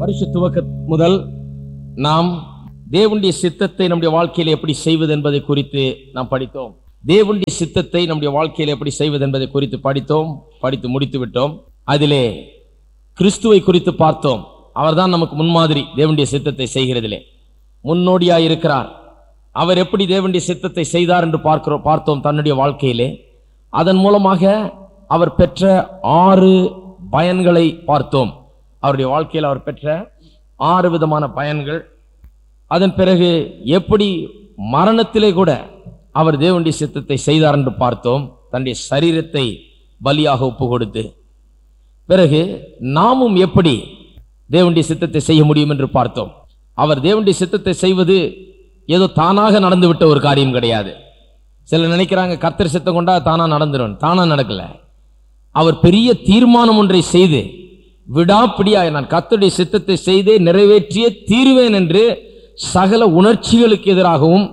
வருஷ துவக்க முதல் நாம் தேவனுடைய சித்தத்தை நம்முடைய வாழ்க்கையில் எப்படி செய்வது என்பதை குறித்து நாம் படித்தோம். தேவனுடைய சித்தத்தை நம்முடைய வாழ்க்கையில் எப்படி செய்வது என்பதை குறித்து படித்து முடித்து விட்டோம். அதிலே கிறிஸ்துவை குறித்து பார்த்தோம். அவர்தான் நமக்கு முன்மாதிரி. தேவனுடைய சித்தத்தை செய்கிறதிலே முன்னோடியாய் இருக்கிறார். அவர் எப்படி தேவனுடைய சித்தத்தை செய்தார் என்று பார்த்தோம் தன்னுடைய வாழ்க்கையிலே. அதன் மூலமாக அவர் பெற்ற 6 பயன்களை பார்த்தோம். அவருடைய வாழ்க்கையில் அவர் பெற்ற 6 விதமான பயன்கள். அதன் பிறகு எப்படி மரணத்திலே கூட அவர் தேவனுடைய சித்தத்தை செய்தார் என்று பார்த்தோம். தன்னுடைய சரீரத்தை பலியாக ஒப்பு கொடுத்து. பிறகு நாமும் எப்படி தேவனுடைய சித்தத்தை செய்ய முடியும் என்று பார்த்தோம். அவர் தேவனுடைய சித்தத்தை செய்வது ஏதோ தானாக நடந்துவிட்ட ஒரு காரியம் கிடையாது. சிலர் நினைக்கிறாங்க கர்த்தர் சித்தம் கொண்டா தானா நடந்துடும். தானா நடக்கல. அவர் பெரிய தீர்மானம் ஒன்றை செய்து விடாப்பிடியாய் நான் கர்த்தருடைய சித்தத்தை செய்தே நிறைவேற்றிய தீர்வேன் என்று சகல உணர்ச்சிகளுக்கு எதிராகவும்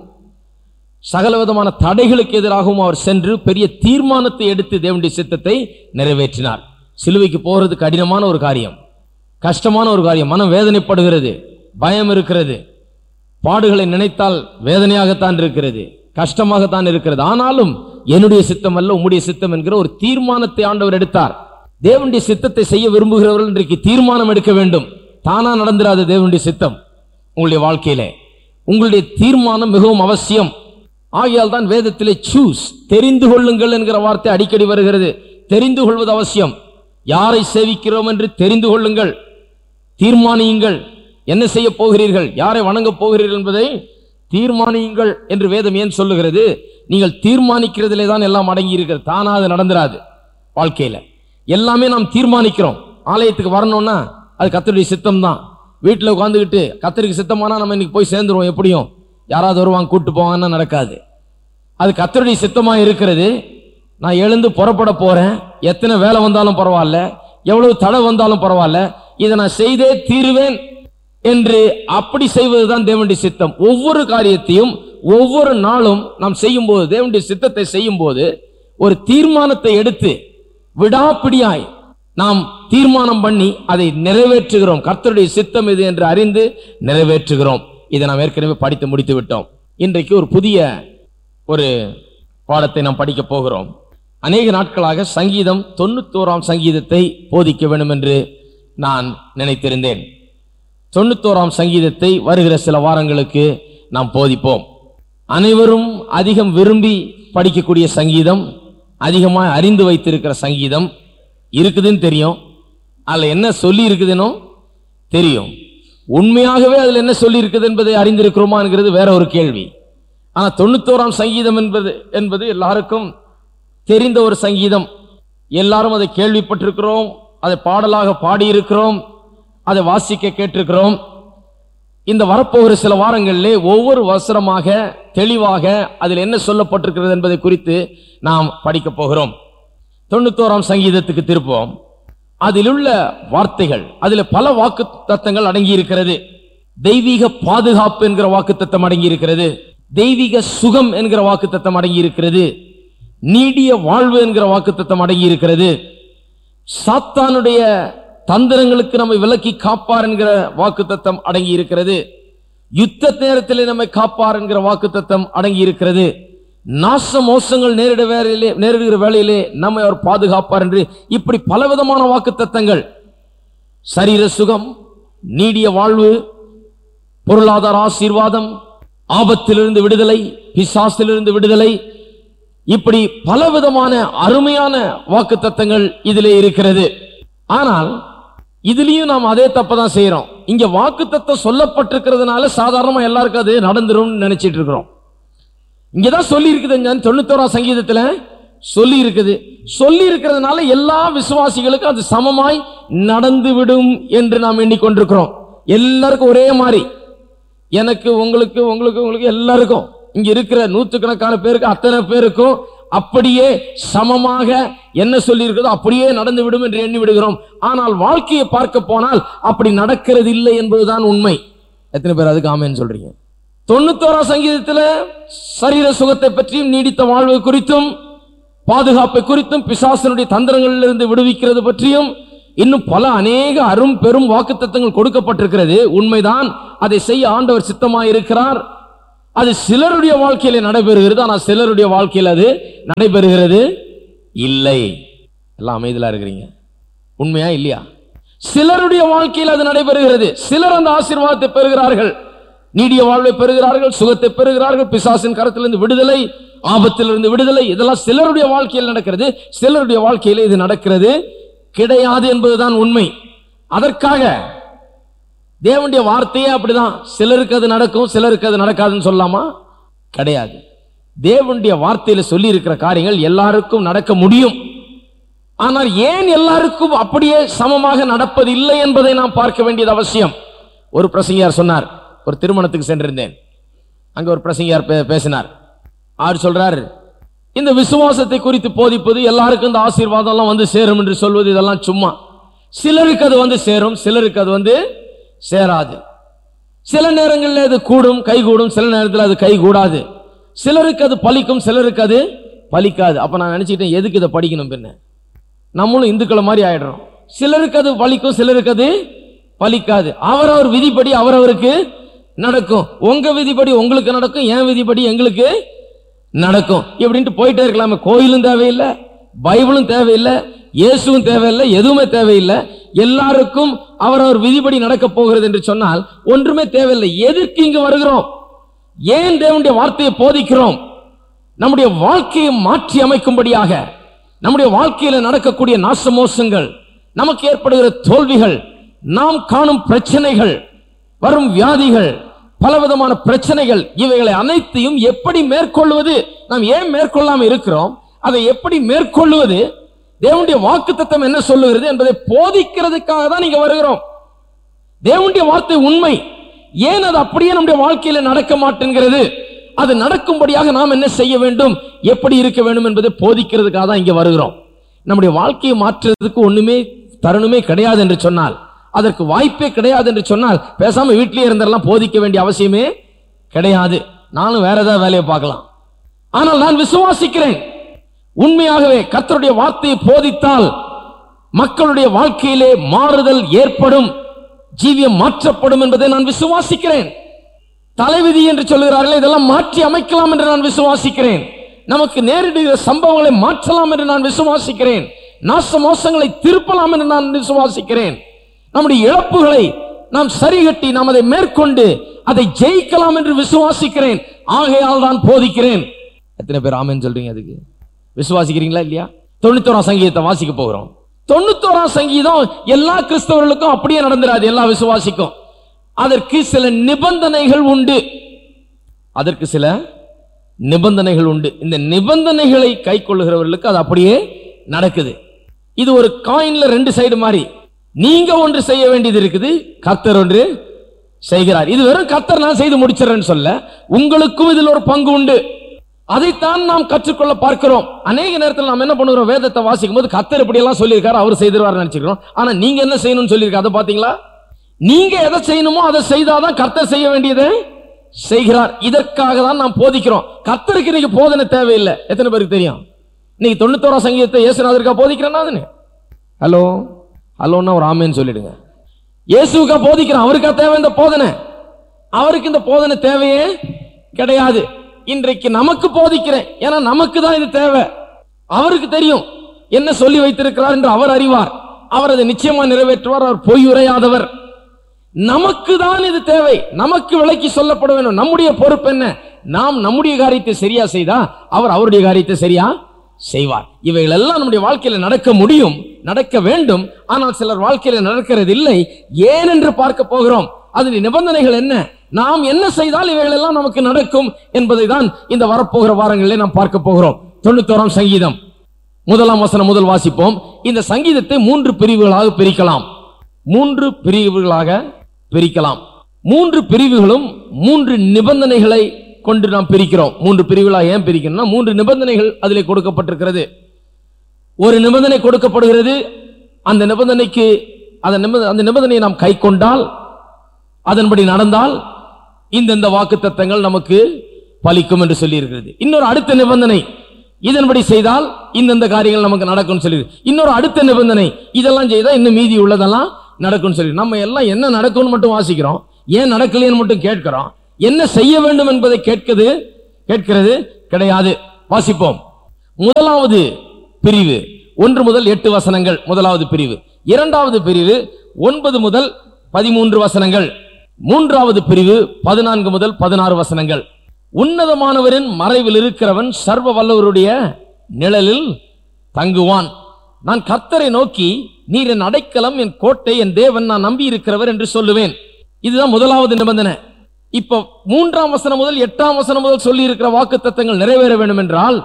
சகல விதமான தடைகளுக்கு எதிராகவும் அவர் சென்று பெரிய தீர்மானத்தை எடுத்து தேவனுடைய சித்தத்தை நிறைவேற்றினார். சிலுவைக்கு போகிறது கடினமான ஒரு காரியம், கஷ்டமான ஒரு காரியம். மனம் வேதனைப்படுகிறது, பயம் இருக்கிறது, பாடுகளை நினைத்தால் வேதனையாகத்தான் இருக்கிறது, கஷ்டமாகத்தான் இருக்கிறது. ஆனாலும் என்னுடைய சித்தம் அல்ல உம்முடைய சித்தம் என்கிற ஒரு தீர்மானத்தை ஆண்டவர் எடுத்தார். தேவனுடைய சித்தத்தை செய்ய விரும்புகிறவர்கள் இன்றைக்கு தீர்மானம் எடுக்க வேண்டும். தானா நடந்துராது தேவனுடைய சித்தம் உங்களுடைய வாழ்க்கையிலே. உங்களுடைய தீர்மானம் மிகவும் அவசியம். ஆகையால் தான் வேதத்திலே சூஸ், தெரிந்து கொள்ளுங்கள் என்கிற வார்த்தை அடிக்கடி வருகிறது. தெரிந்து கொள்வது அவசியம். யாரை சேவிக்கிறோம் என்று தெரிந்து கொள்ளுங்கள், தீர்மானியுங்கள். என்ன செய்ய போகிறீர்கள், யாரை வணங்கப் போகிறீர்கள் என்பதை தீர்மானியுங்கள் என்று வேதம் ஏன் சொல்லுகிறது? நீங்கள் தீர்மானிக்கிறதிலே தான் எல்லாம் அடங்கி இருக்கிறது. தானா அது நடந்துராது. வாழ்க்கையில எல்லாமே நாம் தீர்மானிக்கிறோம். ஆலயத்துக்கு வரணும்னா அது கர்த்தருடைய சித்தம் தான். வீட்டில் உட்காந்துக்கிட்டு கர்த்தருக்கு சித்தமானா நம்ம இன்னைக்கு போய் சேர்ந்துருவோம். எப்படியும் யாராவது வருவாங்க கூட்டு போவாங்கன்னா நடக்காது. அது கர்த்தருடைய சித்தமா இருக்கிறது. நான் எழுந்து புறப்பட போறேன். எத்தனை வேலை வந்தாலும் பரவாயில்ல, எவ்வளவு தடை வந்தாலும் பரவாயில்ல, இதை நான் செய்தே தீருவேன் என்று அப்படி செய்வதுதான் தேவனுடைய சித்தம். ஒவ்வொரு காரியத்தையும் ஒவ்வொரு நாளும் நாம் செய்யும் போது, தேவனுடைய சித்தத்தை செய்யும் போது ஒரு தீர்மானத்தை எடுத்து விடாப்பிடியாய் நாம் தீர்மானம் பண்ணி அதை நிறைவேற்றுகிறோம். கர்த்தருடைய சித்தம் இது என்று அறிந்து நிறைவேற்றுகிறோம். இதை நாம் ஏற்கனவே படித்து முடித்து விட்டோம். இன்றைக்கு ஒரு புதிய ஒரு பாடத்தை நாம் படிக்க போகிறோம். அநேக நாட்களாக சங்கீதம் 91ஆம் சங்கீதத்தை போதிக்க வேண்டும் என்று நான் நினைத்திருந்தேன். 91ஆம் சங்கீதத்தை வருகிற சில வாரங்களுக்கு நாம் போதிப்போம். அனைவரும் அதிகம் விரும்பி படிக்கக்கூடிய சங்கீதம், அதிகமாக அறிந்து வைத்திருக்கிற சங்கீதம் இருக்குதுன்னு தெரியும். அதில் என்ன சொல்லி இருக்குதுன்னு தெரியும். உண்மையாகவே அதில் என்ன சொல்லி இருக்குது என்பதை அறிந்திருக்கிறோமா என்கிறது வேற ஒரு கேள்வி. ஆனால் 91ஆம் சங்கீதம் என்பது எல்லாருக்கும் தெரிந்த ஒரு சங்கீதம். எல்லாரும் அதை கேள்விப்பட்டிருக்கிறோம், அதை பாடலாக பாடியிருக்கிறோம், அதை வாசிக்க கேட்டிருக்கிறோம். இந்த வரப்போகிற சில வாரங்களிலே ஒவ்வொரு வசனமாக தெளிவாக அதில் என்ன சொல்லப்பட்டிருக்கிறது என்பதை குறித்து நாம் படிக்க போகிறோம். 91ஆம் சங்கீதத்துக்கு திருப்போம். அதில் உள்ள வார்த்தைகள், அதில் பல வாக்கு தத்தங்கள் அடங்கி இருக்கிறது. தெய்வீக பாதுகாப்பு என்கிற வாக்கு தத்தம் அடங்கி இருக்கிறது. தெய்வீக சுகம் என்கிற வாக்கு தத்தம் அடங்கி இருக்கிறது. நீடிய வாழ்வு என்கிற வாக்கு தத்தம் அடங்கி இருக்கிறது. சாத்தானுடைய தந்திரங்களுக்கு நம்மை விலக்கி காப்பார் என்கிற வாக்கு தத்தம் அடங்கி இருக்கிறது. யுத்த நேரத்தில் நம்மை காப்பார் என்கிற வாக்கு தத்தம் அடங்கி இருக்கிறது. நாச மோசங்கள் நேரிடுகிற வேளையிலே நம்மை அவர் பாதுகாப்பார் என்று இப்படி பலவிதமான வாக்கு தத்தங்கள். சரீர சுகம், நீடிய வாழ்வு, பொருளாதார ஆசீர்வாதம், ஆபத்திலிருந்து விடுதலை, பிசாசிலிருந்து விடுதலை, இப்படி பலவிதமான அருமையான வாக்கு தத்தங்கள் இதிலே இருக்கிறது. ஆனால் இதுலயும் நாம் அதே தப்பதான் செய்யறோம். இங்க வாக்கு தத்தம் சொல்லப்பட்டிருக்கிறதுனால சாதாரணமா எல்லாருக்கும் அது நடந்துரும் நினைச்சிட்டு இருக்கிறோம். இங்கதான் சொல்லி இருக்குது. 91ஆம் சங்கீதத்துல சொல்லி இருக்குது. சொல்லி இருக்கிறதுனால எல்லா விசுவாசிகளுக்கும் அது சமமாய் நடந்து விடும் என்று நாம் எண்ணிக்கொண்டிருக்கிறோம். எல்லாருக்கும் ஒரே மாதிரி, எனக்கு உங்களுக்கு உங்களுக்கு உங்களுக்கு எல்லாருக்கும், இங்க இருக்கிற 100கணக்கான பேருக்கு அத்தனை பேருக்கும் அப்படியே சமமாக என்ன சொல்லி இருக்குதோ அப்படியே நடந்து விடும் என்று எண்ணி விடுகிறோம். ஆனால் வாழ்க்கையை பார்க்க போனால் அப்படி நடக்கிறது இல்லை என்பதுதான் உண்மை. எத்தனை பேர் அதுக்கு ஆமென் சொல்றீங்க? 91ஆம் சங்கீதத்தில் சரீர சுகத்தை பற்றியும் நீடித்த வாழ்வு குறித்தும் பாதுகாப்பை குறித்தும் பிசாசனுடைய தந்திரங்களிலிருந்து விடுவிக்கிறது பற்றியும் இன்னும் பல அநேக அரும் பெரும் வாக்குத்தத்தங்கள் கொடுக்கப்பட்டிருக்கிறது. உண்மைதான், அதை செய்ய ஆண்டவர் சித்தமாயிருக்கிறார். அது சிலருடைய வாழ்க்கையில நடைபெறுகிறது, ஆனால் சிலருடைய வாழ்க்கையில் அது நடைபெறுகிறது இல்லை. எல்லாம் அமைதியா இருக்கிறீங்க, உண்மையா இல்லையா? சிலருடைய வாழ்க்கையில் அது நடைபெறுகிறது. சிலர் அந்த ஆசீர்வாதத்தை பெறுகிறார்கள், நீடிய வாழ்வை பெறுகிறார்கள், சுகத்தை பெறுகிறார்கள், பிசாசின் கரத்திலிருந்து விடுதலை, ஆபத்திலிருந்து விடுதலை. இதெல்லாம் சிலருடைய வாழ்க்கையில் நடக்கிறது. சிலருடைய வாழ்க்கையில் இது நடக்கிறது கிடையாது என்பதுதான் உண்மை. அதற்காக தேவனுடைய வார்த்தையே அப்படிதான், சிலருக்கு அது நடக்கும், சிலருக்கு அது நடக்காதுன்னு சொல்லலாமா? கிடையாது. தேவனுடைய வார்த்தையில சொல்லி இருக்கிற காரியங்கள் எல்லாருக்கும் நடக்க முடியும். ஆனால் ஏன் எல்லாருக்கும் அப்படியே சமமாக நடப்பது இல்லை என்பதை நாம் பார்க்க வேண்டியது அவசியம். ஒரு பிரசங்கியார் சொன்னார், ஒரு திருமணத்துக்கு சென்றிருந்தேன், அங்க ஒரு பிரசங்கியார் பேசினார். அவர் சொல்றார், இந்த விசுவாசத்தை குறித்து போதிப்பது, எல்லாருக்கும் இந்த ஆசீர்வாதம் எல்லாம் வந்து சேரும் என்று சொல்வது, இதெல்லாம் சும்மா. சிலருக்கு அது வந்து சேரும், சிலருக்கு அது வந்து சேராது. சில நேரங்களில் அது கூடும், கை கூடும், சில நேரத்தில் அது கை கூடாது. சிலருக்கு அது பலிக்கும், சிலருக்கு அது பலிக்காது. அப்ப நான் நினைச்சுக்கிட்டேன், எதுக்கு இதை படிக்கணும்? பின்ன நம்மளும் இந்துக்களை மாதிரி ஆயிடுறோம். சிலருக்கு அது பலிக்கும், சிலருக்கு அது பலிக்காது. அவரவர் விதிப்படி அவரவருக்கு நடக்கும். உங்க விதிப்படி உங்களுக்கு நடக்கும், என் விதிப்படி எங்களுக்கு நடக்கும். இப்படின்ட்டு போயிட்டே இருக்கலாமே. கோயிலும் தேவையில்லை, பைபிளும் தேவையில்லை, இயேசுவும் தேவையில்லை, எதுவுமே தேவையில்லை. எல்லாருக்கும் அவரவர் விதிப்படி நடக்க போகிறது என்று சொன்னால் ஒன்றுமே தேவையில்லை. எதற்கு இங்கு வருகிறோம்? ஏன் தேவனுடைய வார்த்தையை போதிக்கிறோம்? நம்முடைய வாழ்க்கையை மாற்றி அமைக்கும்படியாக. நம்முடைய வாழ்க்கையில நடக்கக்கூடிய நாசமோசங்கள், நமக்கு ஏற்படுகிற தோல்விகள், நாம் காணும் பிரச்சனைகள், வரும் வியாதிகள், பலவிதமான பிரச்சனைகள், இவைகளை அனைத்தையும் எப்படி மேற்கொள்வது? நாம் ஏன் மேற்கொள்ளாம இருக்கிறோம்? அதை எப்படி மேற்கொள்வது? தேவனுடைய வாக்குத்தத்தம் என்ன சொல்லுகிறது என்பதை போதிக்கிறதுக்காக தான் நீங்க வருகிறோம். தேவனுடைய வார்த்தை உண்மை. ஏன் அது அப்படியே நம்முடைய வாழ்க்கையில நடக்க மாட்டேங்கிறது? அது நடக்கும்படியாக நாம் என்ன செய்ய வேண்டும், எப்படி இருக்க வேண்டும் என்பதை போதிக்கிறதுக்காக தான் இங்க வருகிறோம். நம்முடைய வாழ்க்கையை மாற்றுறதுக்கு ஒண்ணுமே தருணமே கிடையாது என்று சொன்னால், அதற்கு வாய்ப்பே கிடையாது என்று சொன்னால், பேசாம வீட்டிலேயே இருந்தெல்லாம் போதிக்க வேண்டிய அவசியமே கிடையாது. நானும் வேற ஏதாவது வேலையை பார்க்கலாம். ஆனால் நான் விசுவாசிக்கிறேன், உண்மையாகவே கர்த்தருடைய வார்த்தையை போதித்தால் மக்களுடைய வாழ்க்கையிலே மாறுதல் ஏற்படும், ஜீவியம் மாற்றப்படும் என்பதை நான் விசுவாசிக்கிறேன். தலைவிதி என்று சொல்கிறார்கள், இதெல்லாம் மாற்றி அமைக்கலாம் என்று நான் விசுவாசிக்கிறேன். நமக்கு நேரிடுகிற சம்பவங்களை மாற்றலாம் என்று நான் விசுவாசிக்கிறேன். நாச மோசங்களை திருப்பலாம் என்று நான் விசுவாசிக்கிறேன். நம்முடைய இழப்புகளை நாம் சரிகட்டி நாம் அதை மேற்கொண்டு அதை ஜெயிக்கலாம் என்று விசுவாசிக்கிறேன். ஆகையால் தான் போதிக்கிறேன். எத்தனை பேர் ஆமென் சொல்றீங்க? அதுக்கு விசுவாசிக்கிறீங்களா இல்லையா? 91ஆம் சங்கீதத்தை வாசிக்க போகிறோம். 91ஆம் சங்கீதம் எல்லா கிறிஸ்தவர்களுக்கும் அப்படியே நடந்துராது, எல்லா விசுவாசிக்கும். அதற்கு சில நிபந்தனைகள் உண்டு. அதற்கு சில நிபந்தனைகள் உண்டு. இந்த நிபந்தனைகளை கை கொள்ளுகிறவர்களுக்கு அது அப்படியே நடக்குது. இது ஒரு காயின்ல ரெண்டு சைடு மாதிரி. நீங்க ஒன்று செய்ய வேண்டியது இருக்குது, கர்த்தர் ஒன்று செய்கிறார். இது வெறும் கர்த்தர் நான் செய்து முடிச்சிடறேன்னு சொல்ல, உங்களுக்கும் இதில் ஒரு பங்கு உண்டு. அதைத்தான் நாம் கற்றுக்கொள்ள பார்க்கிறோம். அநேக நேரத்தில் நாம் என்ன பண்ணுகிறோம், வேதத்தை வாசிக்கும் போது கர்த்தர் இப்படி எல்லாம் சொல்லியிருக்காரு, அவர் செய்திருவார் நினைச்சுக்கிறோம். ஆனா நீங்க என்ன செய்யணும்னு சொல்லியிருக்காரு, அதை பாத்தீங்களா? நீங்க எதை செய்யணுமோ அதை செய்தாதான் கர்த்தர் செய்ய வேண்டியதை செய்கிறார். இதற்காக தான் நாம் போதிக்கிறோம். கர்த்தருக்கு இன்னைக்கு போதனை தேவையில்லை. எத்தனை பேருக்கு தெரியும்? இன்னைக்கு 91ஆம் சங்கீதத்தை இயேசுநாதருக்கா போதிக்கிறேன்? ஹலோ ஹலோன்னா ஒரு ஆமேன்னு சொல்லிடுங்க. இயேசுக்கா போதிக்கிறேன், அவருக்கா தேவை இந்த போதனை? அவருக்கு இந்த போதனை தேவையே கிடையாது. இன்றைக்கு நமக்கு போதிக்கிறேன், ஏன்னா நமக்கு தான் இது தேவை. அவருக்கு தெரியும் என்ன சொல்லி வைத்திருக்கிறார் என்று அவர் அறிவார். அவர் அதை நிச்சயமா நிறைவேற்றுவார். அவர் பொய் உரையாதவர். நமக்கு தான் இது தேவை, நமக்கு விளக்கி சொல்லப்பட வேண்டும். நம்முடைய பொறுப்பு என்ன? நாம் நம்முடைய காரியத்தை சரியா செய்தா அவர் அவருடைய காரியத்தை சரியா செய்வார். இவைகள் எல்லாம் நம்முடைய வாழ்க்கையில நடக்க முடியும், நடக்க வேண்டும். ஆனால் சிலர் வாழ்க்கையில நடக்கிறது இல்லை. ஏன் என்று பார்க்க போகிறோம். அதன் நிபந்தனைகள் என்ன, நாம் என்ன செய்தால் இவைகள் எல்லாம் நமக்கு நடக்கும் என்பதை தான் இந்த வரப்போகிற வாரங்களிலே நாம் பார்க்க போகிறோம். 91ஆம் சங்கீதம் 1ஆம் வசனம் முதல் வாசிப்போம். இந்த சங்கீதத்தை 3 பிரிவுகளாக பிரிக்கலாம். 3 பிரிவுகளாக பிரிக்கலாம். 3 பிரிவுகளும் 3 நிபந்தனைகளை கொண்டு நாம் பிரிக்கிறோம். 3 பிரிவுகளாக ஏன் பிரிக்கணும்னா, 3 நிபந்தனைகள் அதிலே கொடுக்கப்பட்டிருக்கிறது. ஒரு நிபந்தனை கொடுக்கப்படுகிறது. அந்த நிபந்தனைக்கு அந்த நிபந்தனையை நாம் கை கொண்டால், அதன்படி நடந்தால் இந்த வாக்குத்தத்தங்கள் நமக்கு பலிக்கும் என்று சொல்லி இருக்கிறது. இன்னொரு அடுத்த நிபந்தனை, இதன்படி செய்தால் இந்த காரியங்கள் நமக்கு நடக்கும் சொல்லி இன்னொரு அடுத்த நிபந்தனை, இதெல்லாம் செய்தா இன்னும் மீதி உள்ளதெல்லாம் நடக்கும் சொல்லி. நம்ம எல்லாம் என்ன நடக்கும்னு மட்டும் வாசிக்கிறோம், ஏன் நடக்கலைன்னு மட்டும் கேட்கிறோம். என்ன செய்ய வேண்டும் என்பதை கேட்கிறது கிடையாது. வாசிப்போம். முதலாவது பிரிவு 1 முதல் 8 வசனங்கள் முதலாவது பிரிவு. இரண்டாவது பிரிவு 9 முதல் 13 வசனங்கள். மூன்றாவது பிரிவு 14 முதல் 16 வசனங்கள். உன்னதமானவரின் மறைவில் இருக்கிறவன் சர்வ வல்லவருடைய நிழலில் தங்குவான். நான் கர்த்தரை நோக்கி, நீர் என் அடைக்கலம், என் கோட்டை, என் தேவன், நான் நம்பி இருக்கிறவர் என்று சொல்லுவேன். இதுதான் முதலாவது நிபந்தனை. இப்ப 3ஆம் வசனம் முதல் 8ஆம் வசனம் முதல் சொல்லி இருக்கிற வாக்குத்தத்தங்கள் நிறைவேற வேண்டும் என்றால்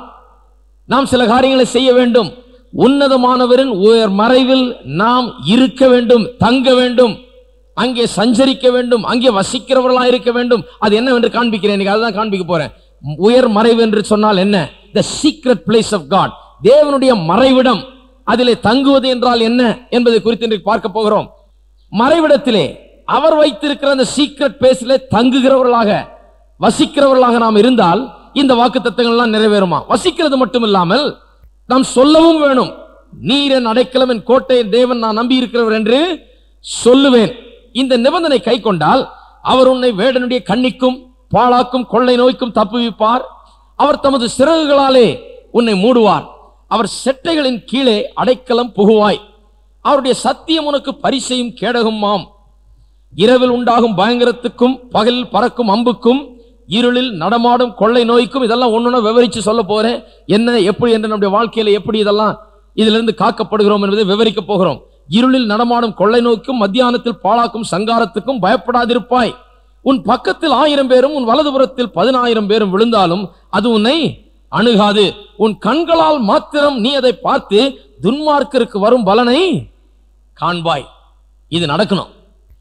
நாம் சில காரியங்களை செய்ய வேண்டும். உன்னதமானவரின் உயர் மறைவில் நாம் இருக்க வேண்டும், தங்க வேண்டும், அங்கே சஞ்சரிக்க வேண்டும், அங்கே வசிக்கிறவர்களா இருக்க வேண்டும். அது என்னவென்று காண்பிக்கிறேன். அதுதான் காண்பிக்க போறேன். உயர் மறைவு என்று சொன்னால் என்ன? The secret place of God, தேவனுடைய மறைவிடம். அதிலே தங்குவது என்றால் என்ன என்பதை குறித்து இன்றைக்கு பார்க்க போகிறோம். மறைவிடத்திலே அவர் வைத்திருக்கிற அந்த சீக்ரெட் பிளேஸிலே தங்குகிறவர்களாக, வசிக்கிறவர்களாக நாம் இருந்தால் இந்த வாக்குத்தத்தங்கள் எல்லாம் நிறைவேறுமா? வசிக்கிறது மட்டும் இல்லாமல் நாம் சொல்லவும் வேணும். நீர் என் அடைக்கலம், என் கோட்டை, என் தேவன், நான் நம்பி இருக்கிறவர் என்று சொல்லுவேன். இந்த நிபந்தனை கை கொண்டால் அவர் உன்னை வேடனுடைய கண்ணிக்கும் பாழாக்கும் கொள்ளை நோய்க்கும் தப்புவிப்பார். அவர் தமது சிறகுகளாலே உன்னை மூடுவார். அவர் செட்டைகளின் கீழே அடைக்கலம் புகுவாய். அவருடைய சத்தியம் உனக்கு பரிசையும் கேடகுமாம். இரவில் உண்டாகும் பயங்கரத்துக்கும் பகலில் பறக்கும் அம்புக்கும் இருளில் நடமாடும் கொள்ளை நோய்க்கும். இதெல்லாம் ஒன்னொன்னு விவரிச்சு சொல்ல போறேன். என்ன எப்படி என்று நம்முடைய வாழ்க்கையில எப்படி இதெல்லாம் இதிலிருந்து காக்கப்படுகிறோம் என்பதை விவரிக்க போகிறோம். இருளில் நடமாடும் கொள்ளை நோய்க்கும் மத்தியானத்தில் பாழாக்கும் சங்காரத்துக்கும் பயப்படாதிருப்பாய். உன் பக்கத்தில் 1000 பேரும் உன் வலதுபுறத்தில் 10,000 பேரும் விழுந்தாலும் அது உன்னை அணுகாது. உன் கண்களால் மாத்திரம் நீ அதை பார்த்து துன்மார்க்கருக்கு வரும் பலனை காண்பாய். இது நடக்கணும்.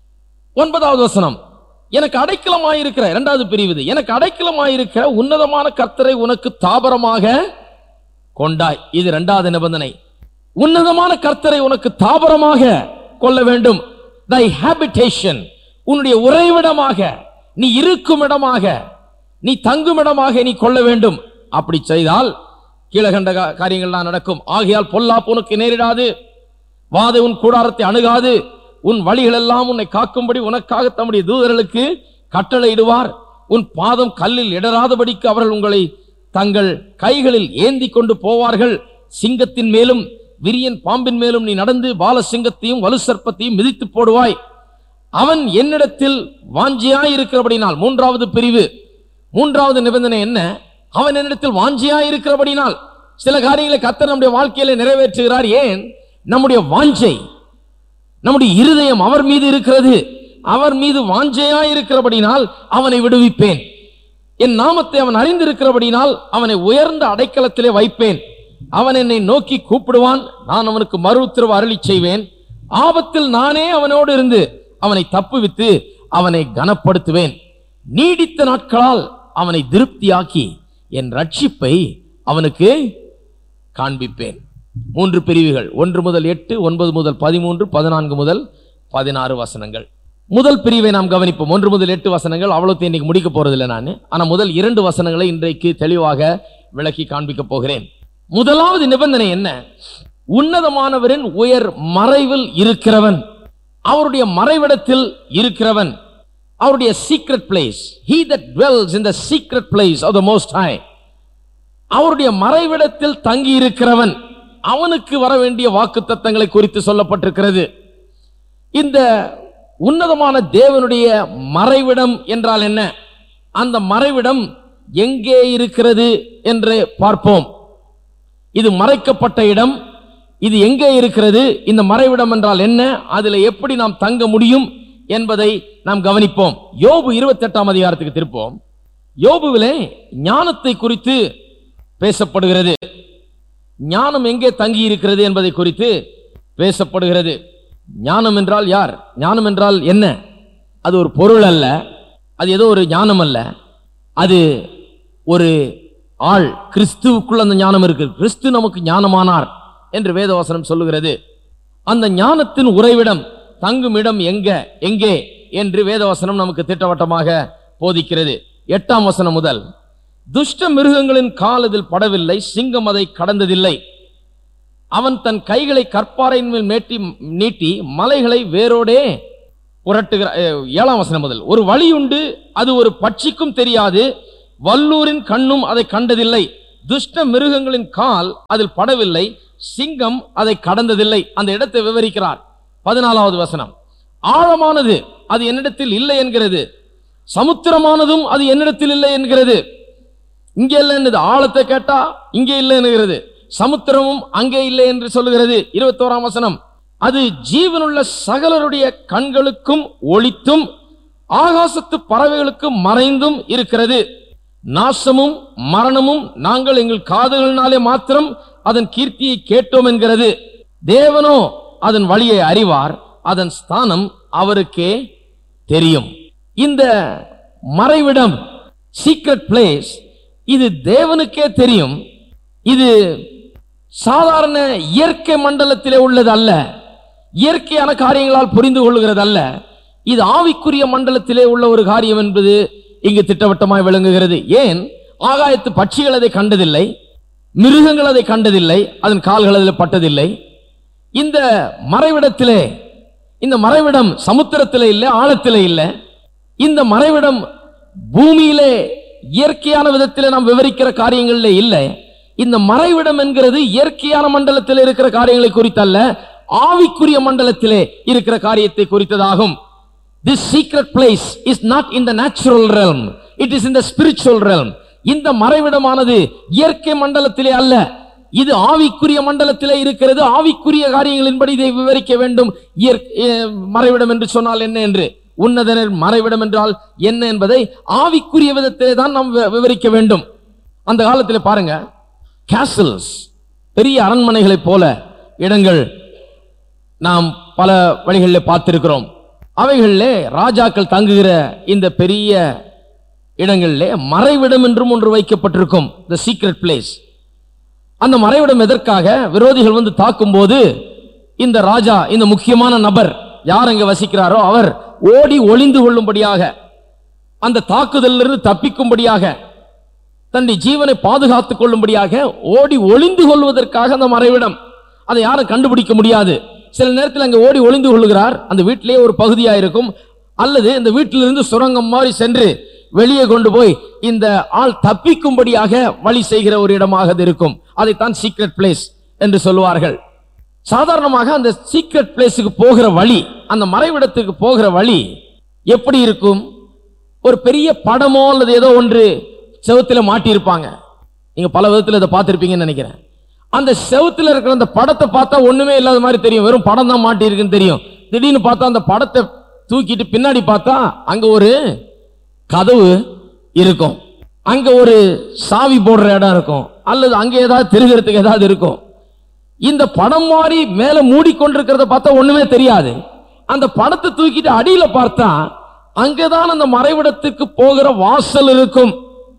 9வது வசனம், எனக்கு அடைக்கலமாயிருக்கிற, 2வது பிரிவு, எனக்கு அடைக்கலமாயிருக்கிற உன்னதமான கர்த்தரை உனக்கு தாபரமாக கொண்டாய். இது 2வது நிபந்தனை. உன்னதமான கர்த்தரை உனக்கு தாபரமாக கொள்ள வேண்டும். thy habitation, உன்னுடைய உறைவிடமாக, நீ இருக்கும் இடமாக, நீ தங்கும் இடமாக நீ கொள்ள வேண்டும். அப்படி செய்தால் கீழகண்ட காரியங்கள்லாம் நடக்கும். ஆகையால் பொல்லாப்பு உனக்கு நேரிடாது, வாதை உன் கூடாரத்தை அணுகாது. உன் வழிகள் எல்லாம் உன்னை காக்கும்படி உனக்காக தம்முடைய தூதர்களுக்கு கட்டளையிடுவார். உன் பாதம் கல்லில் இடராதபடிக்கு அவர்கள் உங்களை தங்கள் கைகளில் ஏந்தி கொண்டு போவார்கள். சிங்கத்தின் மேலும் விரியன் பாம்பின் மேலும் நீ நடந்து பால சிங்கத்தையும் வலு சர்ப்பத்தையும் மிதித்து போடுவாய். அவன் என்னிடத்தில் வாஞ்சியாய் இருக்கிறபடினால், 3வது பிரிவு, 3வது நிபந்தனை என்ன? அவன் என்னிடத்தில் வாஞ்சியாய் இருக்கிறபடினால். சில காரியங்களை கர்த்தர் நம்முடைய வாழ்க்கையில நிறைவேற்றுகிறார். ஏன்? நம்முடைய வாஞ்சை, நம்முடைய இருதயம் அவர் மீது இருக்கிறது. அவர் மீது வாஞ்சையாய் இருக்கிறபடினால் அவனை விடுவிப்பேன். என் நாமத்தை அவன் அறிந்திருக்கிறபடினால் அவனை உயர்ந்த அடைக்கலத்திலே வைப்பேன். அவன் என்னை நோக்கி கூப்பிடுவான், நான் அவனுக்கு மறு உத்தரவு அருளி செய்வேன். ஆபத்தில் நானே அவனோடு இருந்து அவனை தப்புவித்து அவனை கனப்படுத்துவேன். நீடித்த நாட்களால் அவனை திருப்தியாக்கி என் ரட்சிப்பை அவனுக்கு காண்பிப்பேன். 3 பிரிவுகள், 1 முதல் 8, 9 முதல் 13, 14 முதல் 16 வசனங்கள். முதல் பிரிவை நாம் கவனிப்போம். 1 முதல் 8 வசனங்கள் அவ்வளவு இன்னைக்கு முடிக்க போறதில்லை நான். ஆனா முதல் 2 வசனங்களை இன்றைக்கு தெளிவாக விளக்கி காண்பிக்க போகிறேன். முதலாவது நிபந்தனை என்ன? உன்னதமானவரின் உயர் மறைவில் இருக்கிறவன், அவருடைய மறைவிடத்தில் இருக்கிறவன், அவருடைய secret place. he that dwells in the secret place of the most high, அவருடைய மறைவிடத்தில் தங்கி இருக்கிறவன், அவனுக்கு வர வேண்டிய வாக்குத்தத்தங்களை குறித்து சொல்லப்பட்டிருக்கிறது. இந்த உன்னதமான தேவனுடைய மறைவிடம் என்றால் என்ன? அந்த மறைவிடம் எங்கே இருக்கிறது என்று பார்ப்போம். இது மறைக்கப்பட்ட இடம். இது எங்கே இருக்கிறது? இந்த மறைவிடம் என்றால் என்ன? அதில் எப்படி நாம் தங்க முடியும் என்பதை நாம் கவனிப்போம். யோபு 28ஆம் அதிகாரத்துக்கு திருப்போம். யோபுவிலே ஞானத்தை குறித்து பேசப்படுகிறது. ஞானம் எங்கே தங்கி இருக்கிறது என்பதை குறித்து பேசப்படுகிறது. ஞானம் என்றால் யார்? ஞானம் என்றால் என்ன? அது ஒரு பொருள் அல்ல, அது ஏதோ ஒரு ஞானம் அல்ல, அது ஒரு ஆள். கிறிஸ்துவுக்குள் அந்த ஞானம் இருக்கு. கிறிஸ்து நமக்கு ஞானமானார் என்று வேதவசனம் சொல்லுகிறது. அந்த ஞானத்தின் உறைவிடம், தங்கும் இடம் எங்கே என்று வேதவசனம் நமக்கு திட்டவட்டமாக போதிக்கிறது. 8ஆம் வசனம் முதல் துஷ்ட மிருகங்களின் கால் அதில் படவில்லை, சிங்கம் அதை கடந்ததில்லை. அவன் தன் கைகளை கற்பாறையின் மேல் நீட்டி மலைகளை வேரோடே புரட்டுகிறார். 7ஆம் வசனம் முதல். ஒரு வழியுண்டு, அது ஒரு பட்சிக்கும் தெரியாது, வல்லூரின் கண்ணும் அதை கண்டதில்லை. துஷ்ட மிருகங்களின் கால் அதில் படவில்லை, சிங்கம் அதை கடந்ததில்லை. அந்த இடத்தை விவரிக்கிறார். 14வது வசனம். ஆழமானது, அது என்னிடத்தில் இல்லை என்கிறது. சமுத்திரமானதும் அது என்னிடத்தில் இல்லை என்கிறது. இங்கே இல்லை என்னது, ஆழத்தை கேட்டா இங்கே இல்லை என்கிறது, சமுத்திரமும் அங்கே இல்லை என்று சொல்லுகிறது. 21ஆம் வசனம். அது ஜீவனுள்ள சகலருடைய கண்களுக்கும் ஒளித்தும் ஆகாசத்து பறவைகளுக்கும் மறைந்தும் இருக்கிறது. நாசமும் மரணமும் நாங்கள் எங்கள் காதுகளினாலே மாத்திரம் அதன் கீர்த்தியை கேட்டோம் என்கிறது. தேவனோ அதன் வழியை அறிவார், அதன் ஸ்தானம் அவருக்கே தெரியும். இந்த மறைவிடம், சீக்ரெட் பிளேஸ், இது தேவனுக்கே தெரியும். இது சாதாரண இயற்கை மண்டலத்திலே உள்ளது அல்ல, இயற்கையான காரியங்களால் புரிந்து கொள்ளுகிறது அல்ல. இது ஆவிக்குரிய மண்டலத்திலே உள்ள ஒரு காரியம் என்பது இங்கு திட்டவட்டமாய் விளங்குகிறது. ஏன்? ஆகாயத்து பட்சிகள் அதை கண்டதில்லை, மிருகங்கள் அதை கண்டதில்லை, அதன் கால்கள் அதில் பட்டதில்லை. இந்த மறைவிடத்திலே, இந்த மறைவிடம் சமுத்திரத்திலே இல்லை, ஆழத்திலே இல்லை. இந்த மறைவிடம் பூமியிலே இயற்கையான விதத்திலே நாம் விவரிக்கிற காரியங்களிலே இல்லை. இந்த மறைவிடம் என்கிறது இயற்கையான மண்டலத்தில் இருக்கிற காரியங்களை குறித்தல்ல, ஆவிக்குரிய மண்டலத்திலே இருக்கிற காரியத்தை குறித்ததாகும். This secret place is not in the natural realm, it is in the spiritual realm. இந்த மறைவிடமானது இயற்கை மண்டலத்திலே அல்ல, இது ஆவிக்குரிய மண்டலத்திலே இருக்கிறது. ஆவிக்குரிய காரியங்களின்படி இதை விவரிக்க வேண்டும். மறைவிடம் என்று சொன்னால் என்ன என்று, உன்னதனர் மறைவிடம் என்றால் என்ன என்பதை ஆவிக்குரிய விதத்திலே தான் நாம் விவரிக்க வேண்டும். அந்த காலத்தில் பாருங்க, கேசல்ஸ், பெரிய அரண்மனைகளைப் போல இடங்கள் நாம் பல வழிகளில் பார்த்திருக்கிறோம். அவைகளிலே ராஜாக்கள் தங்குகிற இந்த பெரிய இடங்களிலே மறைவிடம் என்றும் ஒன்று வைக்கப்பட்டிருக்கும், தி சீக்ரெட் பிளேஸ். அந்த மறைவிடம் எதற்காக? விரோதிகள் வந்து தாக்கும் போது இந்த ராஜா, இந்த முக்கியமான நபர் யார் அங்கே வசிக்கிறாரோ அவர் ஓடி ஒளிந்து கொள்ளும்படியாக, அந்த தாக்குதலிலிருந்து தப்பிக்கும்படியாக, தன்னுடைய ஜீவனை பாதுகாத்துக் கொள்ளும்படியாக ஓடி ஒளிந்து கொள்வதற்காக அந்த மறைவிடம். அதை யாரும் கண்டுபிடிக்க முடியாது. சில நேரத்தில் அங்கே ஓடி ஒளிந்து கொள்ளுகிறார், அந்த வீட்டிலேயே ஒரு பகுதியாக இருக்கும், அல்லது இந்த வீட்டிலிருந்து சுரங்கம் மாதிரி சென்று வெளியே கொண்டு போய் இந்த ஆள் தப்பிக்கும்படியாக வழி செய்கிற ஒரு இடமாக அது இருக்கும். அதைத்தான் சீக்ரெட் பிளேஸ் என்று சொல்லுவார்கள். சாதாரணமாக அந்த சீக்ரெட் பிளேஸுக்கு போகிற வழி, அந்த மறைவிடத்துக்கு போகிற வழி எப்படி இருக்கும்? ஒரு பெரிய படமோ அல்லது ஏதோ ஒன்று செவுத்துல மாட்டி இருப்பாங்க. நீங்க பல விதத்தில் இதை பார்த்திருப்பீங்கன்னு நினைக்கிறேன். அந்த செவுத்துல இருக்கிற அந்த படத்தை பார்த்தா ஒண்ணுமே இல்லாத மாதிரி தெரியும், வெறும் படம் தான் மாட்டி இருக்குன்னு தெரியும். திடீர்னு பார்த்தா அந்த படத்தை தூக்கிட்டு பின்னாடி பார்த்தா அங்க ஒரு கதவு இருக்கும், அங்க ஒரு சாவி போடுற இடம் இருக்கும், அல்லது அங்க ஏதாவது திருகிறதுக்கு ஏதாவது இருக்கும். இந்த படம் மாதிரி மேல மூடிக்கொண்டிருக்கிறத பார்த்தா ஒண்ணுமே தெரியாது. அந்த படத்தை தூக்கிட்டு அடியில பார்த்தா அங்கதான் அந்த மறைவிடத்துக்கு போகிற வாசல் இருக்கும்.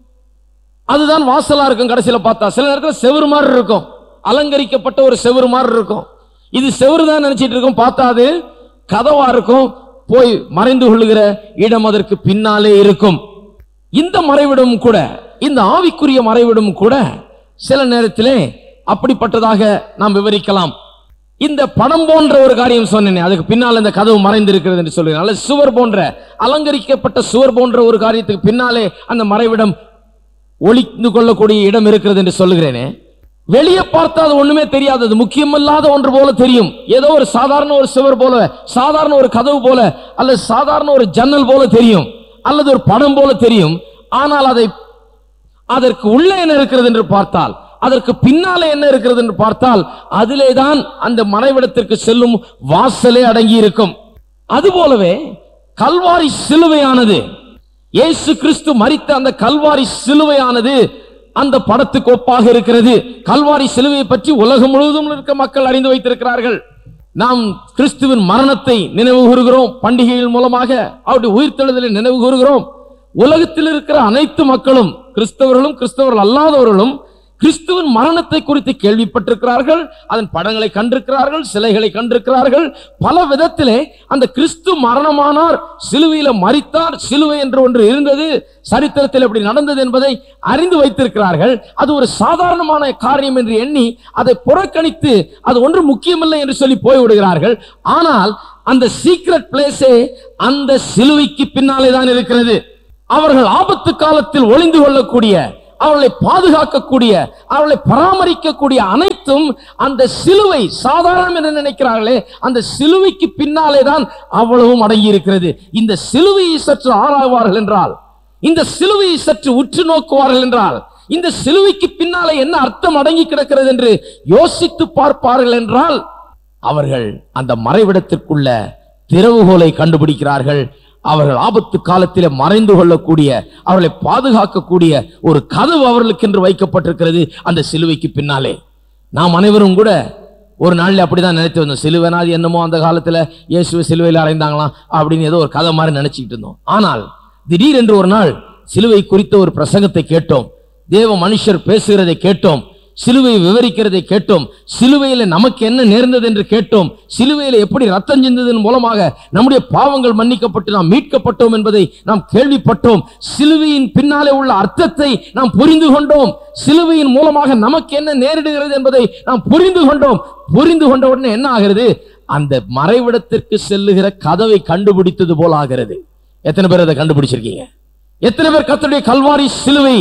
அதுதான் வாசலா இருக்கும். கடைசியில பார்த்தா சில நேரத்தில் செவுரு மாதிரி இருக்கும், அலங்கரிக்கப்பட்ட ஒரு செவுரு மாதிரி இருக்கும். இது செவுரு தான் நினைச்சிட்டு இருக்கும், பார்த்தா அது கதவா இருக்கும். போய் மறைந்து கொள்ளுகிற இடம் அதற்கு பின்னாலே இருக்கும். இந்த மறைவிடம் கூட, இந்த ஆவிக்குரிய மறைவிடம் கூட சில நேரத்திலே அப்படிப்பட்டதாக நாம் விவரிக்கலாம். இந்த படம் போன்ற ஒரு காரியம் சொன்னேன், அதுக்கு பின்னால் இந்த கதவு மறைந்து இருக்கிறது என்று சொல்லுகிறேன். அல்லது சுவர் போன்ற, அலங்கரிக்கப்பட்ட சுவர் போன்ற ஒரு காரியத்துக்கு பின்னாலே அந்த மறைவிடம் ஒளிந்து கொள்ளக்கூடிய இடம் இருக்கிறது என்று சொல்லுகிறேனே. வெளியே பார்த்தா அது ஒண்ணுமே தெரியாது, அது முக்கியமில்லாத ஒன்று போல தெரியும். ஏதோ ஒரு சாதாரண ஒரு சுவர் போல, சாதாரண ஒரு கதவு போல, அல்லது சாதாரண ஒரு ஜன்னல் போல தெரியும், அல்லது ஒரு படம் போல தெரியும். ஆனால் அதற்கு உள்ளே என்ன இருக்கிறது என்று பார்த்தால், அதற்கு பின்னாலே என்ன இருக்கிறது என்று பார்த்தால், அதிலே தான் அந்த மறைவிடத்திற்கு செல்லும் வாசலே அடங்கி இருக்கும். அதுபோலவே கல்வாரி சிலுவையானது, இயேசு கிறிஸ்து மரித்த அந்த கல்வாரி சிலுவையானது அந்த படத்துக்கு ஒப்பாக இருக்கிறது. கல்வாரி சிலுவையை பற்றி உலகம் முழுவதும் இருக்க மக்கள் அறிந்து வைத்திருக்கிறார்கள். நாம் கிறிஸ்துவின் மரணத்தை நினைவு கூறுகிறோம், பண்டிகைகள் மூலமாக அவருடைய உயிர்த்தெழுதலை நினைவு கூறுகிறோம். உலகத்தில் இருக்கிற அனைத்து மக்களும், கிறிஸ்தவர்களும் கிறிஸ்தவர்கள் அல்லாதவர்களும் கிறிஸ்துவின் மரணத்தை குறித்து கேள்விப்பட்டிருக்கிறார்கள், அதன் படங்களை கண்டிருக்கிறார்கள், சிலைகளை கண்டிருக்கிறார்கள். பல விதத்திலே அந்த கிறிஸ்து மரணமானார், சிலுவையில மரித்தார், சிலுவை என்று ஒன்று இருந்தது, சரித்திரத்தில் எப்படி நடந்தது என்பதை அறிந்து வைத்திருக்கிறார்கள். அது ஒரு சாதாரணமான காரியம் என்று எண்ணி அதை புறக்கணித்து அது ஒன்று முக்கியமில்லை என்று சொல்லி போய்விடுகிறார்கள். ஆனால் அந்த சீக்ரெட் பிளேஸே அந்த சிலுவைக்கு பின்னாலே தான் இருக்கிறது. அவர்கள் ஆபத்து காலத்தில் ஒளிந்து கொள்ளக்கூடிய, அவர்களை பாதுகாக்கக்கூடிய, அவர்களை பராமரிக்கக்கூடிய அனைத்தும் அந்த சிலுவை. சாதாரணம் என்று நினைக்கிறார்களே, அந்த சிலுவைக்கு பின்னாலே தான் அவ்வளவும் அடங்கி இருக்கிறது. இந்த சிலுவையை சற்று ஆராய்வார்கள் என்றால், இந்த சிலுவையை சற்று உற்று நோக்குவார்கள் என்றால், இந்த சிலுவைக்கு பின்னாலே என்ன அர்த்தம் அடங்கி கிடக்கிறது என்று யோசித்து பார்ப்பார்கள் என்றால், அவர்கள் அந்த மறைவிடத்திற்குள்ள திறவுகோலை கண்டுபிடிக்கிறார்கள். அவர்கள் ஆபத்து காலத்திலே மறைந்து கொள்ளக்கூடிய, அவர்களை பாதுகாக்கக்கூடிய ஒரு கதவு அவர்களுக்கு என்று வைக்கப்பட்டிருக்கிறது அந்த சிலுவைக்கு பின்னாலே. நாம் அனைவரும் கூட ஒரு நாளில் அப்படிதான் நினைத்து வந்தோம். சிலுவைனாது என்னமோ அந்த காலத்துல இயேசுவை சிலுவையில் அறைந்தாங்களாம் அப்படின்னு ஏதோ ஒரு கதை மாதிரி நினைச்சுக்கிட்டு இருந்தோம். ஆனால் திடீரென்று ஒரு நாள் சிலுவை குறித்த ஒரு பிரசங்கத்தை கேட்டோம், தேவ மனுஷர் பேசுகிறதை கேட்டோம், சிலுவை விவரிக்கிறதை கேட்டோம், சிலுவையில நமக்கு என்ன நேர்ந்தது என்று கேட்டோம், சிலுவையில எப்படி ரத்தம் சிந்ததன் மூலமாக நம்முடைய பாவங்கள் மன்னிக்கப்பட்டு நாம் மீட்கப்பட்டோம் என்பதை நாம் கேள்விப்பட்டோம். சிலுவையின் பின்னாலே உள்ள அர்த்தத்தை நாம் புரிந்து கொண்டோம். சிலுவையின் மூலமாக நமக்கு என்ன நேரிடுகிறது என்பதை நாம் புரிந்து கொண்டோம். புரிந்து கொண்ட உடனே என்ன ஆகிறது? அந்த மறைவிடத்திற்கு செல்லுகிற கதவை கண்டுபிடித்தது போல ஆகிறது. எத்தனை பேர் அதை கண்டுபிடிச்சிருக்கீங்க? எத்தனை பேர் கர்த்தருடைய கல்வாரி சிலுவை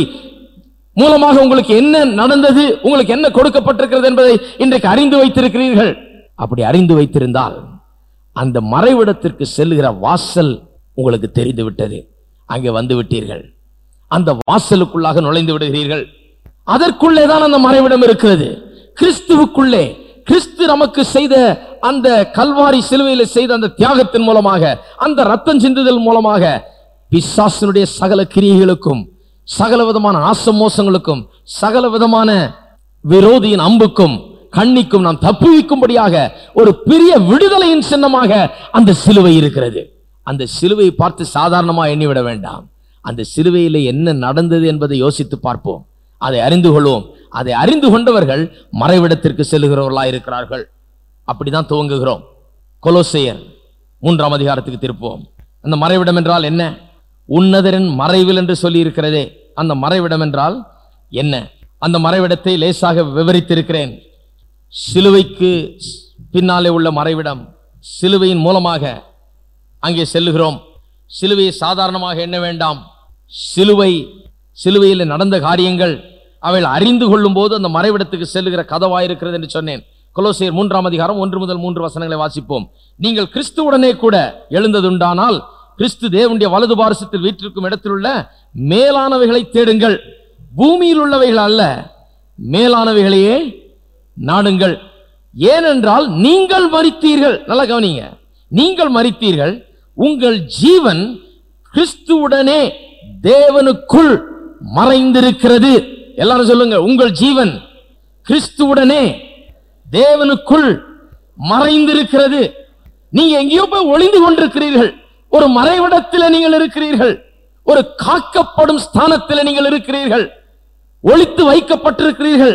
மூலமாக உங்களுக்கு என்ன நடந்தது, உங்களுக்கு என்ன கொடுக்கப்பட்டிருக்கிறது என்பதை இன்றைக்கு அறிந்து வைத்திருக்கிறீர்கள்? அப்படி அறிந்து வைத்திருந்தால் அந்த மறைவிடத்திற்கு செல்லுகிற வாசல் உங்களுக்கு தெரிந்து விட்டது. அங்கே வந்து விட்டீர்கள், அந்த வாசலுக்குள்ளாக நுழைந்து விடுகிறீர்கள். அதற்குள்ளே தான் அந்த மறைவிடம் இருக்கிறது. கிறிஸ்துவுக்குள்ளே, கிறிஸ்து நமக்கு செய்த அந்த கல்வாரி சிலுவையில் செய்த அந்த தியாகத்தின் மூலமாக, அந்த ரத்தம் சிந்துதல் மூலமாக பிசாசனுடைய சகல கிரியைகளுக்கும், சகல விதமான நாசமோசங்களுக்கும், சகல விதமான விரோதியின் அம்புக்கும் கண்ணிக்கும் நாம் தப்புவிக்கும்படியாக ஒரு பெரிய விடுதலையின் சின்னமாக அந்த சிலுவை இருக்கிறது. அந்த சிலுவையை பார்த்து சாதாரணமா எண்ணிவிட வேண்டாம். அந்த சிலுவையில் என்ன நடந்தது என்பதை யோசித்து பார்ப்போம், அதை அறிந்து கொள்வோம். அதை அறிந்து கொண்டவர்கள் மறைவிடத்திற்கு செல்லுகிறவர்களாக இருக்கிறார்கள். அப்படிதான் துவங்குகிறோம். கொலோசையர் 3ஆம் அதிகாரத்துக்கு திருப்போம். அந்த மறைவிடம் என்றால் என்ன? உன்னதரின் மறைவில் என்று சொல்லி இருக்கிறதே, அந்த மறைவிடம் என்றால் என்ன? அந்த மறைவிடத்தை லேசாக விவரித்திருக்கிறேன். சிலுவைக்கு பின்னாலே உள்ள மறைவிடம், சிலுவையின் மூலமாக அங்கே செல்லுகிறோம். சிலுவையை சாதாரணமாக எண்ண வேண்டாம். சிலுவையில் நடந்த காரியங்கள் அவைகள் அறிந்து கொள்ளும் போது அந்த மறைவிடத்துக்கு செல்லுகிற கதவாயிருக்கிறது என்று சொன்னேன். கொலோசையர் 3ஆம் அதிகாரம் 1 முதல் 3 வசனங்களை வாசிப்போம். நீங்கள் கிறிஸ்துவுடனே கூட எழுந்ததுண்டானால் கிறிஸ்து தேவனுடைய வலது பாரசத்தில் வீற்றிருக்கும் இடத்தில் உள்ள மேலானவைகளை தேடுங்கள், பூமியில் உள்ளவைகள் அல்ல, மேலானவைகளையே நாடுங்கள். ஏனென்றால் நீங்கள் மரித்தீர்கள். நல்லா கவனிங்க, நீங்கள் மரித்தீர்கள், உங்கள் ஜீவன் கிறிஸ்துவுடனே தேவனுக்குள் மறைந்திருக்கிறது. எல்லாரும் சொல்லுங்க, உங்கள் ஜீவன் கிறிஸ்துவுடனே தேவனுக்குள் மறைந்திருக்கிறது. நீங்க எங்கேயோ போய் ஒளிந்து கொண்டிருக்கிறீர்கள். ஒரு மறைவிடத்தில் நீங்கள் இருக்கிறீர்கள், ஒரு காக்கப்படும் ஸ்தானத்தில் நீங்கள் இருக்கிறீர்கள், ஒளித்து வைக்கப்பட்டிருக்கிறீர்கள்.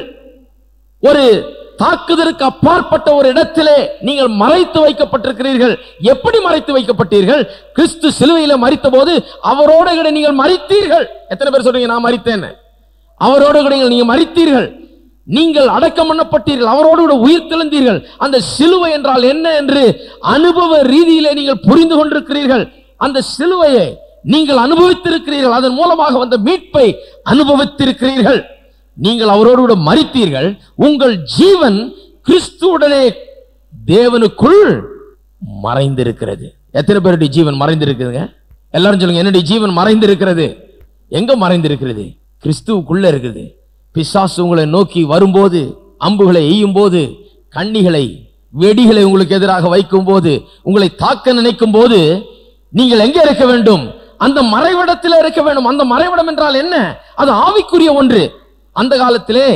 ஒரு தாக்குதலுக்கு அப்பாற்பட்ட ஒரு இடத்திலே நீங்கள் மறைத்து வைக்கப்பட்டிருக்கிறீர்கள். எப்படி மறைத்து வைக்கப்பட்டீர்கள்? கிறிஸ்து சிலுவையில மரித்த போது அவரோடு கூட நீங்கள் மரித்தீர்கள். எத்தனை பேர் சொல்றீங்க நான் மரித்தேன்? அவரோடு கூட நீங்க மரித்தீர்கள். நீங்கள் அடக்கம் பண்ணப்பட்டீர்கள், அவரோடு கூட உயிர் தெழுந்தீர்கள். அந்த சிலுவை என்றால் என்ன என்று அனுபவ ரீதியிலே நீங்கள் புரிந்து கொண்டிருக்கிறீர்கள். அந்த சிலுவையை நீங்கள் அனுபவித்திருக்கிறீர்கள். அதன் மூலமாக வந்த மீட்பை அனுபவித்திருக்கிறீர்கள். நீங்கள் அவரோடு கூட மரித்தீர்கள். உங்கள் ஜீவன் கிறிஸ்துவுடனே தேவனுக்குள் மறைந்திருக்கிறது. எத்தனை பேருடைய ஜீவன் மறைந்திருக்குதுங்க? எல்லாரும் சொல்லுங்க, என்னுடைய ஜீவன் மறைந்திருக்கிறது. எங்க மறைந்திருக்கிறது? கிறிஸ்துவுக்குள்ள இருக்குது. பிசாசு உங்களை நோக்கி வரும்போது, அம்புகளை எய்யும் போது, கண்ணிகளை வெடிகளை உங்களுக்கு எதிராக வைக்கும் போது, உங்களை தாக்க நினைக்கும் போது நீங்கள் எங்கே இருக்க வேண்டும்? அந்த மறைவிடத்தில் இருக்க வேண்டும். அந்த மறைவிடம் என்றால் என்ன? அது ஆவிக்குரிய ஒன்று. அந்த காலத்திலே,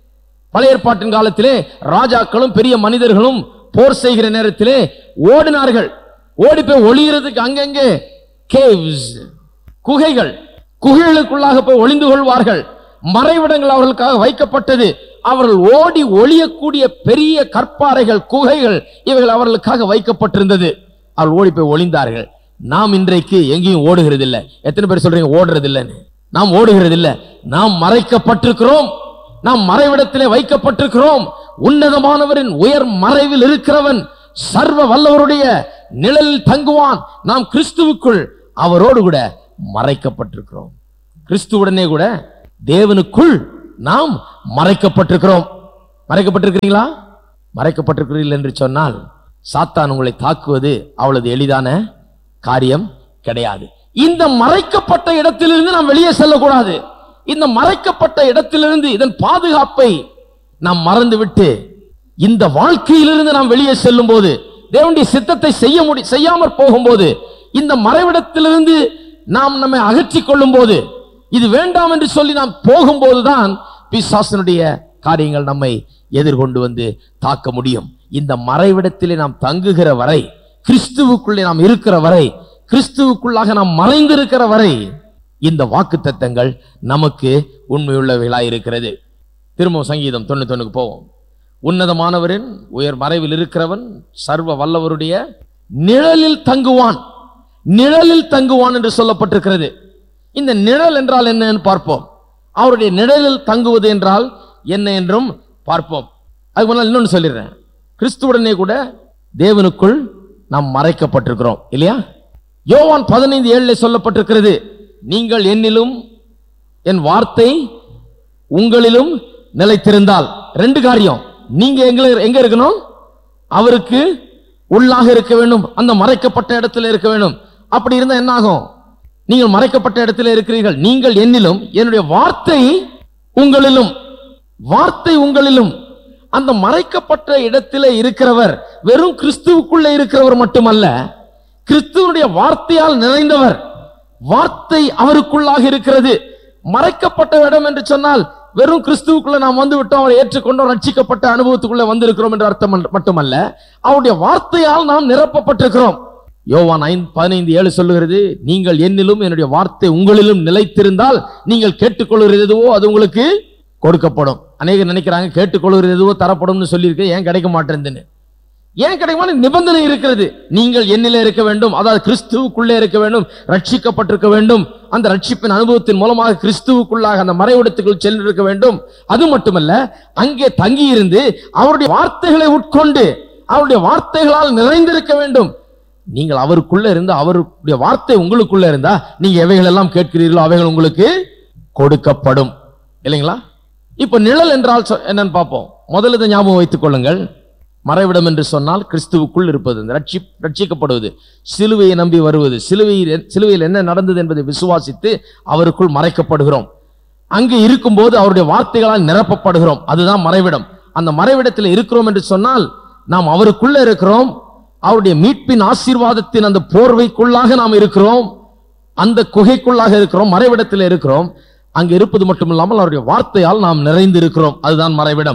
பழைய ஏற்பாட்டின் காலத்திலே, ராஜாக்களும் பெரிய மனிதர்களும் போர் செய்கிற நேரத்திலே ஓடினார்கள். ஓடி போய் ஒளிகிறதுக்கு அங்கங்கே கேவ்ஸ், குகைகள், குகைகளுக்குள்ளாக போய் ஒளிந்து கொள்வார்கள். மறைவிடங்கள் அவர்களுக்காக வைக்கப்பட்டது. அவர்கள் ஓடி ஒளியக்கூடிய பெரிய கற்பாறைகள், குகைகள், இவைகள் அவர்களுக்காக வைக்கப்பட்டிருந்தது. அவர்கள் ஓடி போய் ஒளிந்தார்கள். நாம் இன்றைக்கு எங்கேயும் ஓடுகிறது இல்லை. எத்தனை பேர் சொல்றீங்க ஓடுறது இல்லைன்னு? நாம் ஓடுகிறது இல்லை. நாம் மறைக்கப்பட்டிருக்கிறோம். நாம் மறைவிடத்திலே வைக்கப்பட்டிருக்கிறோம். உன்னதமானவரின் உயர் மறைவில் இருக்கிறவன் சர்வ வல்லவருடைய நிழலில் தங்குவான். நாம் கிறிஸ்துவுக்குள் அவரோடு கூட மறைக்கப்பட்டிருக்கிறோம். கிறிஸ்துவுடனே கூட தேவனுக்குள் நாம் மறைக்கப்பட்டிருக்கிறோம். மறைக்கப்பட்டிருக்கிறீங்களா? மறைக்கப்பட்டிருக்கிறீர்கள் என்று சொன்னால் சாத்தான் உங்களை தாக்குவது அவ்வளவு எளிதான காரியம் கிடையாது. இந்த மறைக்கப்பட்ட இடத்திலிருந்து நாம் வெளியே செல்லக்கூடாது. இந்த மறைக்கப்பட்ட இடத்திலிருந்து இதன் பாதுகாப்பை நாம் மறந்துவிட்டு இந்த வாழ்க்கையிலிருந்து நாம் வெளியே செல்லும் போது, தேவனுடைய சித்தத்தை செய்யாமற் போகும்போது, இந்த மறைவிடத்திலிருந்து நாம் நம்மை அகற்றிக் கொள்ளும் போது, இது வேண்டாம் என்று சொல்லி நாம் போகும்போதுதான் பிசாசனுடைய காரியங்கள் நம்மை எதிர்கொண்டு வந்து தாக்க முடியும். இந்த மறைவிடத்திலே நாம் தங்குகிற வரை, கிறிஸ்துவுக்குள்ளே நாம் இருக்கிற வரை, கிறிஸ்துவுக்குள்ளாக நாம் மறைந்திருக்கிற வரை இந்த வாக்குத்தத்தங்கள் நமக்கு உண்மையுள்ளவைகளாய் இருக்கிறது. திரும்ப சங்கீதம் 91 போவோம். உன்னதமானவரின் உயர் மறைவில் இருக்கிறவன் சர்வ வல்லவருடைய நிழலில் தங்குவான். நிழலில் தங்குவான் என்று சொல்லப்பட்டிருக்கிறது. இந்த நிழல் என்றால் என்ன பார்ப்போம். அவருடைய நிழலில் தங்குவது என்றால் என்ன என்றும் பார்ப்போம். அதுக்கு முன்னால் இன்னொன்று சொல்லிடுறேன். கிறிஸ்துவுடனே கூட தேவனுக்குள் நாம் மறைக்கப்பட்டிருக்கிறோம் இல்லையா? யோவான் 15:7 சொல்லப்பட்டிருக்கிறது, நீங்கள் என்னிலும் என் வார்த்தை உங்களிலும் நிலைத்திருந்தால். ரெண்டு காரியம். நீங்க எங்க இருக்கணும்? அவருக்கு உள்ளாக இருக்க வேண்டும். அந்த மறைக்கப்பட்ட இடத்துல இருக்க வேண்டும். அப்படி இருந்தா என்ன ஆகும்? நீங்கள் மறைக்கப்பட்ட இடத்துல இருக்கிறீர்கள். நீங்கள் என்னிலும், என்னுடைய வார்த்தை உங்களிலும். வார்த்தை உங்களிலும். அந்த மறைக்கப்பட்ட இடத்துல இருக்கிறவர் வெறும் கிறிஸ்துவுக்குள்ள இருக்கிறவர் மட்டுமல்ல, கிறிஸ்துவனுடைய வார்த்தையால் நிறைந்தவர். வார்த்தை அவருக்குள்ளாக இருக்கிறது. மறைக்கப்பட்ட இடம் என்று சொன்னால் வெறும் கிறிஸ்துவுக்குள்ள நாம் வந்து விட்டோம், அவரை ஏற்றுக்கொண்டோம், ரட்சிக்கப்பட்ட அனுபவத்துக்குள்ள வந்திருக்கிறோம் என்ற அர்த்தம் மட்டுமல்ல, அவருடைய வார்த்தையால் நாம் நிரப்பப்பட்டிருக்கிறோம். யோவான் 15:7 சொல்லுகிறது, நீங்கள் என்னிலும் என்னுடைய வார்த்தை உங்களிலும் நிலைத்திருந்தால் நீங்கள் கேட்டுக்கொள்கிறது எதுவோ அது உங்களுக்கு கொடுக்கப்படும். அநேகர் நினைக்கிறாங்க கேட்டுக்கொள்கிறது எதுவோ தரப்படும் சொல்லியிருக்க, ஏன் கிடைக்க மாட்டேன்னு. ஏன் கிடைக்குமா? நிபந்தனை இருக்கிறது. நீங்கள் என்னிலே இருக்க வேண்டும், அதாவது கிறிஸ்துவுக்குள்ளே இருக்க வேண்டும், ரட்சிக்கப்பட்டிருக்க வேண்டும். அந்த ரட்சிப்பின் அனுபவத்தின் மூலமாக கிறிஸ்துவுக்குள்ளாக அந்த மறைவிடத்துக்குள் சென்றிருக்க வேண்டும். அது மட்டுமல்ல, அங்கே தங்கி இருந்து அவருடைய வார்த்தைகளை உட்கொண்டு அவருடைய வார்த்தைகளால் நிறைந்திருக்க வேண்டும். நீங்கள் அவருக்குள்ள இருந்து, அவருடைய வார்த்தை உங்களுக்குள்ள இருந்தா நீங்க எவைகள் எல்லாம் கேட்கிறீர்களோ அவைகள் உங்களுக்கு கொடுக்கப்படும் இல்லைங்களா? இப்ப நிழல் என்றால் என்னன்னு பார்ப்போம். முதல்ல இதை ஞாபகம் வைத்துக் கொள்ளுங்கள். மறைவிடம் என்று சொன்னால் கிறிஸ்துவுக்குள் இருப்பது, ரட்சிக்கப்படுவது, சிலுவையை நம்பி வருவது, சிலுவையில் என்ன நடந்தது என்பதை விசுவாசித்து அவருக்குள் மறைக்கப்படுகிறோம். அங்கு இருக்கும்போது அவருடைய வார்த்தைகளால் நிரப்பப்படுகிறோம். அதுதான் மறைவிடம். அந்த மறைவிடத்தில் இருக்கிறோம் என்று சொன்னால் நாம் அவருக்குள்ள இருக்கிறோம். அவருடைய மீட்பின் ஆசீர்வாதத்தின் அந்த போர்வைக்குள்ளாக நாம் இருக்கிறோம். அந்த குகைக்குள்ளாக இருக்கிறோம், மறைவிடத்தில் இருக்கிறோம். அங்கு இருப்பது மட்டுமில்லாமல் அவருடைய வார்த்தையால் நாம் நிறைந்து இருக்கிறோம். அதுதான் மறைவிடம்.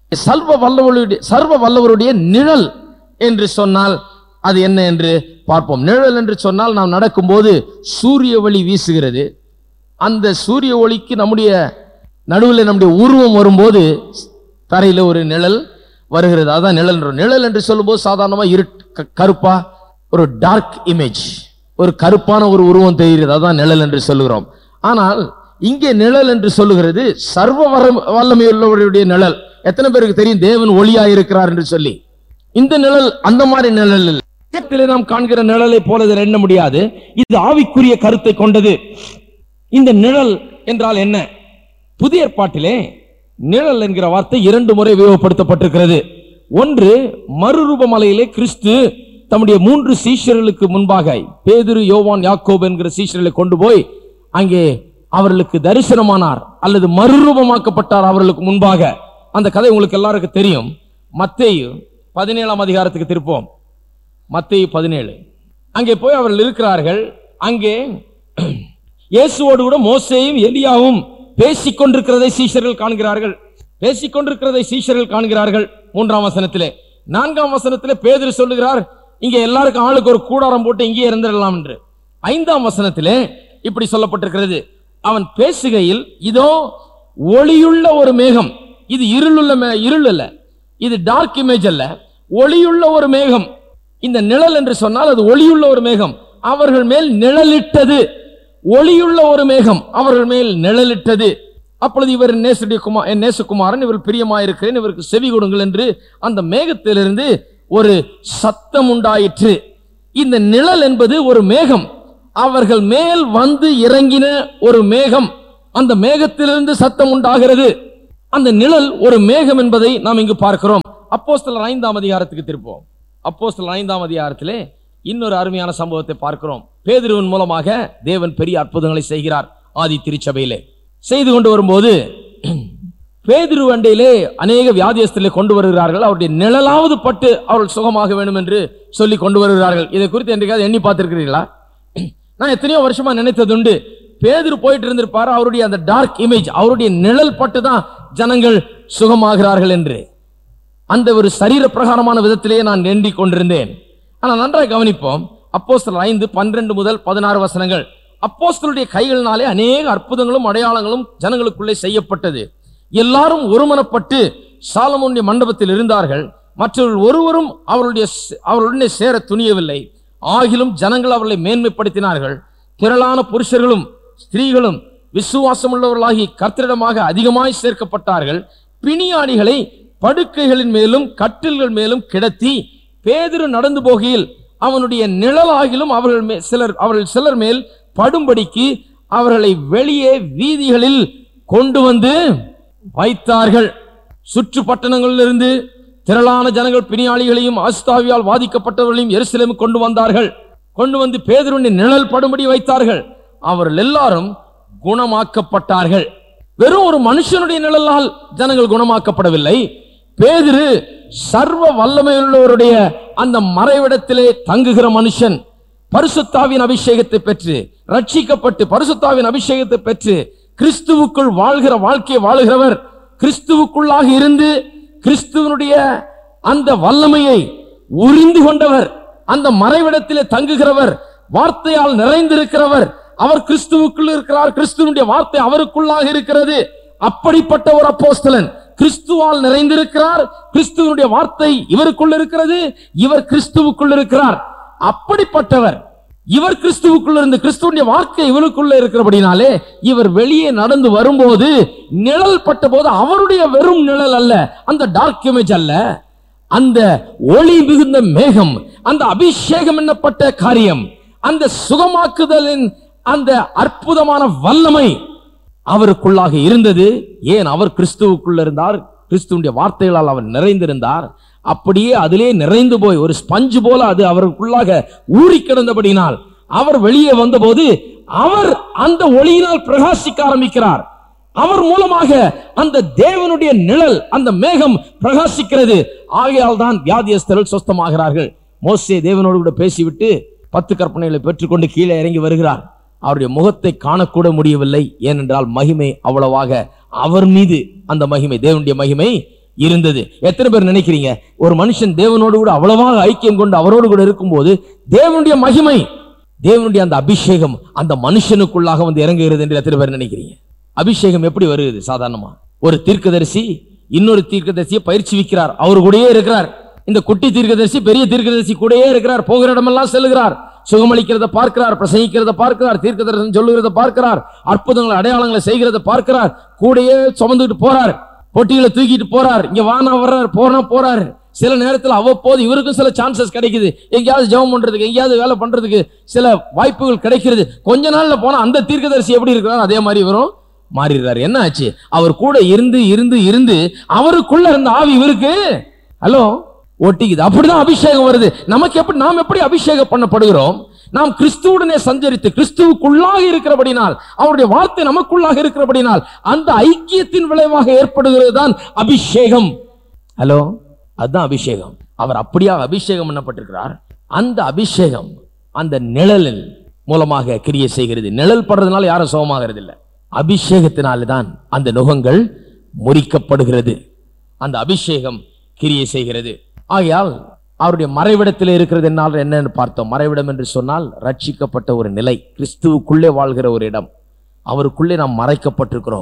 சர்வ வல்லவருடைய நிழல் என்று சொன்னால் அது என்ன என்று பார்ப்போம். நிழல் என்று சொன்னால் நாம் நடக்கும்போது சூரிய ஒளி வீசுகிறது. அந்த சூரிய ஒளிக்கு நம்முடைய நடுவில் நம்முடைய உருவம் வரும்போது தரையில் ஒரு நிழல் வருகிறது. அதான் நிழல். நிழல் என்று சொல்லும்போது சாதாரணமாக கருப்பா ஒரு டார்க் இமேஜ், ஒரு கருப்பான ஒரு உருவம் தெரிகிறது. அதான் நிழல் என்று சொல்லுகிறோம். ஆனால் இங்கே நிழல் என்று சொல்லுகிறது சர்வ வல்லமையுள்ளவருடைய நிழல். எத்தனை பேருக்கு தெரியும் தேவன் ஒளியா இருக்கிறார் என்று சொல்லி? இந்த நிழல் அந்த மாதிரி நிழல் இல்லை. நாம் காண்கிற நிழலை போல இதில் எண்ண முடியாது. இது ஆவிக்குரிய கருத்தை கொண்டது. இந்த நிழல் என்றால் என்ன? புதிய ஏற்பாட்டிலே நிழல் என்கிற வார்த்தை 2 முறை உபயோகப்படுத்தப்பட்டிருக்கிறது. ஒன்று, மறுரூபமலையிலே கிறிஸ்து தம்முடைய 3 சீஷர்களுக்கு முன்பாக பேதுரு, யோவான், யாக்கோபு என்கிற சீஷர்களை கொண்டு போய் அங்கே அவர்களுக்கு தரிசனமானார் அல்லது மறுரூபமாக்கப்பட்டார் அவர்களுக்கு முன்பாக. அந்த கதை உங்களுக்கு எல்லாருக்கும் தெரியும். மத்தேயு 17ஆம் அதிகாரத்துக்கு திருப்போம். மத்தேயு 17. அங்கே போய் அவர்கள் இருக்கிறார்கள். அங்கே இயேசுவோடு கூட மோசேயும் எலியாவும் பேசிக்கொண்டிருக்கிறதை சீஷர்கள் காண்கிறார்கள். பேசிக்கொண்டிருக்கிறதை சீஷர்கள் காண்கிறார்கள் 3ஆம் வசனத்திலே. 4ஆம் வசனத்திலே பேதுரு சொல்லுகிறார், இங்க எல்லாருக்கும் ஆளுக்கு ஒரு கூடாரம் போட்டு இங்கே இருந்திடலாம் என்று. 5ஆம் வசனத்திலே இப்படி சொல்லப்பட்டிருக்கிறது, அவன் பேசுகையில் இதோ ஒளியுள்ள ஒரு மேகம். இது இருள் அல்ல, இது டார்க் இமேஜ் அல்ல, ஒளியுள்ள ஒரு மேகம். இந்த நிழல் என்று சொன்னால் அது ஒளியுள்ள ஒரு மேகம். அவர்கள் மேல் நிழலிட்டது. ஒளியுள்ள ஒரு மேகம் அவர்கள் மேல் நிழலிட்டது. அப்பொழுது இவர் என் நேசகுமாரன், இவர் பிரியமாயிருக்கிறேன், இவருக்கு செவி கொடுங்கள் என்று அந்த மேகத்திலிருந்து ஒரு சத்தம் உண்டாயிற்று. இந்த நிழல் என்பது ஒரு மேகம், அவர்கள் மேல் வந்து இறங்கின ஒரு மேகம். அந்த மேகத்திலிருந்து சத்தம் உண்டாகிறது. அந்த நிழல் ஒரு மேகம் என்பதை நாம் இங்கு பார்க்கிறோம். அப்போஸ்தலர் 5ஆம் அதிகாரத்துக்கு திருப்போம். அப்போஸ்தலர் 5ஆம் அதிகாரத்திலே இன்னொரு அருமையான சம்பவத்தை பார்க்கிறோம். பேதுருவின் மூலமாக தேவன் பெரிய அற்புதங்களை செய்கிறார். ஆதி திருச்சபையிலே செய்து கொண்டு வரும்போது பேதுரு அண்டையிலே அநேக வியாதியஸ்தர்களை கொண்டு வருகிறார்கள். அவருடைய நிழலாவது பட்டு அவர்கள் சுகமாக வேண்டும் என்று சொல்லி கொண்டு வருகிறார்கள். இதை குறித்து என்றைக்காவது எண்ணி பார்த்திருக்கிறீர்களா? நான் எத்தனையோ வருஷமா நினைத்ததுண்டு, பேதுரு போயிட்டு இருந்திருப்பாரு, அவருடைய அந்த டார்க் இமேஜ், அவருடைய நிழல் பட்டு தான் ஜனங்கள் சுகமாகிறார்கள் என்று. அந்த ஒரு சரீர பிரகாரமான விதத்திலேயே நான் எண்ணிக் கொண்டிருந்தேன். ஆனால் நன்றாக கவனிப்போம். அப்போஸ்தலர் 5:12 முதல் 16 வசனங்கள். அப்போஸ்தலருடைய கைகளினாலே அநேக அற்புதங்களும் அடையாளங்களும் ஜனங்களுக்குள்ளே செய்யப்பட்டது. எல்லாரும் ஒருமனப்பட்டு சாலமோனுடைய மண்டபத்தில் இருந்தார்கள். மற்றவர்கள் ஒருவரும் அவர்களுடனே சேர துணியவில்லை. ஆகிலும் ஜனங்கள் அவர்களை மேன்மைப்படுத்தினார்கள். திரளான புருஷர்களும் ஸ்திரீகளும் விசுவாசமுள்ளவர்களாகி கர்த்தரிடமாக அதிகமாய் சேர்க்கப்பட்டார்கள். பிணியாளிகளை படுக்கைகளின் மேலும் கட்டில்கள் மேலும் கிடத்தி பேதுரு நடந்து போகையில் அவனுடைய நிழலாகிலும் அவர்கள் சிலர் மேல் படும்படிக்கு அவர்களை வெளியே வீதிகளில் கொண்டு வந்து வைத்தார்கள். சுற்று பட்டணங்களிலிருந்து திரளான ஜனங்கள் பிணியாளிகளையும் ஆஸ்தாவியால் வாதிக்கப்பட்டவர்களையும் எருசலேமுக்கு கொண்டு வந்தார்கள். கொண்டு வந்து பேதுருவின் நிழல் படும்படி வைத்தார்கள். அவர்கள் எல்லாரும் குணமாக்கப்பட்டார்கள். வெறும் ஒரு மனுஷனுடைய நிழலால் ஜனங்கள் குணமாக்கப்படவில்லை. பேதுரு சர்வ வல்லமையுள்ளவருடைய அந்த மறைவிடத்திலே தங்குகிற மனுஷன், பரிசுத்தாவின் அபிஷேகத்தை பெற்று ரட்சிக்கப்பட்டு பரிசுத்தாவின் அபிஷேகத்தை பெற்று கிறிஸ்துவுக்குள் வாழ்கிற வாழ்க்கையை வாழுகிறவர், கிறிஸ்துவுக்குள்ளாக இருந்து கிறிஸ்துவனுடைய அந்த வல்லமையை உறிந்து கொண்டவர், அந்த மறைவிடத்திலே தங்குகிறவர், வார்த்தையால் நிறைந்திருக்கிறவர். அவர் கிறிஸ்துவுக்குள் இருக்கிறார், கிறிஸ்துவனுடைய வார்த்தை அவருக்குள்ளாக இருக்கிறது. அப்படிப்பட்ட ஒரு அப்போஸ்தலன் கிறிஸ்துவால் நிறைந்திருக்கிறார். கிறிஸ்துவனுடைய வார்த்தை இவருக்குள் இருக்கிறது, இவர் கிறிஸ்துவுக்குள் இருக்கிறார். அப்படிப்பட்டவர் இவர் கிறிஸ்துவுக்குள்ள இருந்து கிறிஸ்துவனுடைய வார்த்தை இவருக்குள்ள இருக்கிறபடினாலே இவர் வெளியே நடந்து வரும்போது நிழல் பட்ட போது அவருடைய வெறும் நிழல் அல்ல, அந்த டார்க் இமேஜ் அல்ல, அந்த ஒளி மிகுந்த மேகம், அந்த அபிஷேகம் என்னப்பட்ட காரியம், அந்த சுகமாக்குதலின் அந்த அற்புதமான வல்லமை அவருக்குள்ளாக இருந்தது. ஏன்? அவர் கிறிஸ்துவுக்குள்ள இருந்தார், கிறிஸ்துவனுடைய வார்த்தைகளால் அவர் நிறைந்திருந்தார். அப்படியே அதிலே நிறைந்து போய் ஒரு ஸ்பஞ்சு போல அது அவருக்குள்ளாக ஊறி கிடந்தபடினால் அவர் வெளியே வந்தபோது அவர் அந்த ஒளியினால் பிரகாசிக்க ஆரம்பிக்கிறார். அவர் மூலமாக அந்த தேவனுடைய நிழல், அந்த மேகம் பிரகாசிக்கிறது. ஆகையால் தான் வியாதியஸ்தர்கள் சொஸ்தமாகிறார்கள். மோசே தேவனோடு கூட பேசிவிட்டு 10 கற்பனைகளை பெற்றுக்கொண்டு கீழே இறங்கி வருகிறார். அவருடைய முகத்தை காணக்கூட முடியவில்லை. ஏனென்றால் மகிமை அவ்வளவாக அவர் மீது, அந்த மகிமை, தேவனுடைய மகிமை இருந்தது. எத்தனை பேர் நினைக்கிறீங்க ஒரு மனுஷன் தேவனோடு கூட அவ்வளவாக ஐக்கியம் கொண்டு அவரோடு கூட இருக்கும்போது தேவனுடைய மகிமை, தேவனுடைய அந்த அபிஷேகம் அந்த மனுஷனுக்குள்ளாக வந்து இறங்குகிறது என்று எத்தனை பேர் நினைக்கிறீங்க? அபிஷேகம் எப்படி வருகிறது? சாதாரணமா ஒரு தீர்க்கதரிசி இன்னொரு தீர்க்கதரிசியை பயிற்சி வைக்கிறார், அவரு கூடயே இருக்கிறார். இந்த குட்டி தீர்க்கதரிசி பெரிய தீர்க்கதரிசி கூடயே இருக்கிறார், போகிற இடமெல்லாம் செல்லுகிறார், சுகமளிக்கிறத பார்க்கிறார், பிரசங்கிக்கிறத பார்க்கிறார், தீர்க்கதரிசனம் சொல்லுகிறத பார்க்கிறார், அற்புதங்களை அடையாளங்களை செய்கிறத பார்க்கிறார், கூடயே சுமந்துட்டு போறார், பொட்டிகளை தூக்கிட்டு போறார், இங்க வானா வர்றார், போனா போறாரு. சில நேரத்தில் அவ்வப்போது இவருக்கும் சில சான்சஸ் கிடைக்குது, எங்கேயாவது ஜெபம் பண்றதுக்கு, எங்கேயாவது வேலை பண்றதுக்கு சில வாய்ப்புகள் கிடைக்கிறது. கொஞ்ச நாள்ல போனா அந்த தீர்க்கதரிசி எப்படி இருக்கிறார் அதே மாதிரி இவரும் மாறிடுறாரு. என்ன ஆச்சு? அவர் கூட இருந்து இருந்து இருந்து அவருக்குள்ள இருந்த ஆவி இவருக்கு ஹலோ ஒட்டிக்குது. அப்படிதான் அபிஷேகம் வருது. நமக்கு எப்படி, நாம் எப்படி அபிஷேகம் பண்ணப்படுகிறோம்? நாம் கிறிஸ்துவுடனே சஞ்சரித்து கிறிஸ்துவுக்குள்ளாக இருக்கிறபடினால், அவருடைய வார்த்தை நமக்குள்ளாக இருக்கிறபடினால் அந்த ஐக்கியத்தின் விளைவாக ஏற்படுகிறது தான் அபிஷேகம். ஹலோ, அதுதான் அபிஷேகம். அவர் அப்படியாக அபிஷேகம் பண்ணப்பட்டிருக்கிறார். அந்த அபிஷேகம் அந்த நிழலில் மூலமாக கிரியை செய்கிறது. நிழல் படுறதுனால யாரும் சுகமாகிறது இல்லை, அபிஷேகத்தினால்தான் அந்த நுகங்கள் முறிக்கப்படுகிறது. அந்த அபிஷேகம் கிரியை செய்கிறது. ஆகையால் அவருடைய மறைவிடத்தில் இருக்கிறது என்னால் என்னன்னு பார்த்தோம். மறைவிடம் என்று சொன்னால் ரட்சிக்கப்பட்ட ஒரு நிலை, கிறிஸ்துவுக்குள்ளே வாழ்கிற ஒரு இடம். அவருக்குள்ளே நாம் மறைக்கப்பட்டிருக்கிறோம்.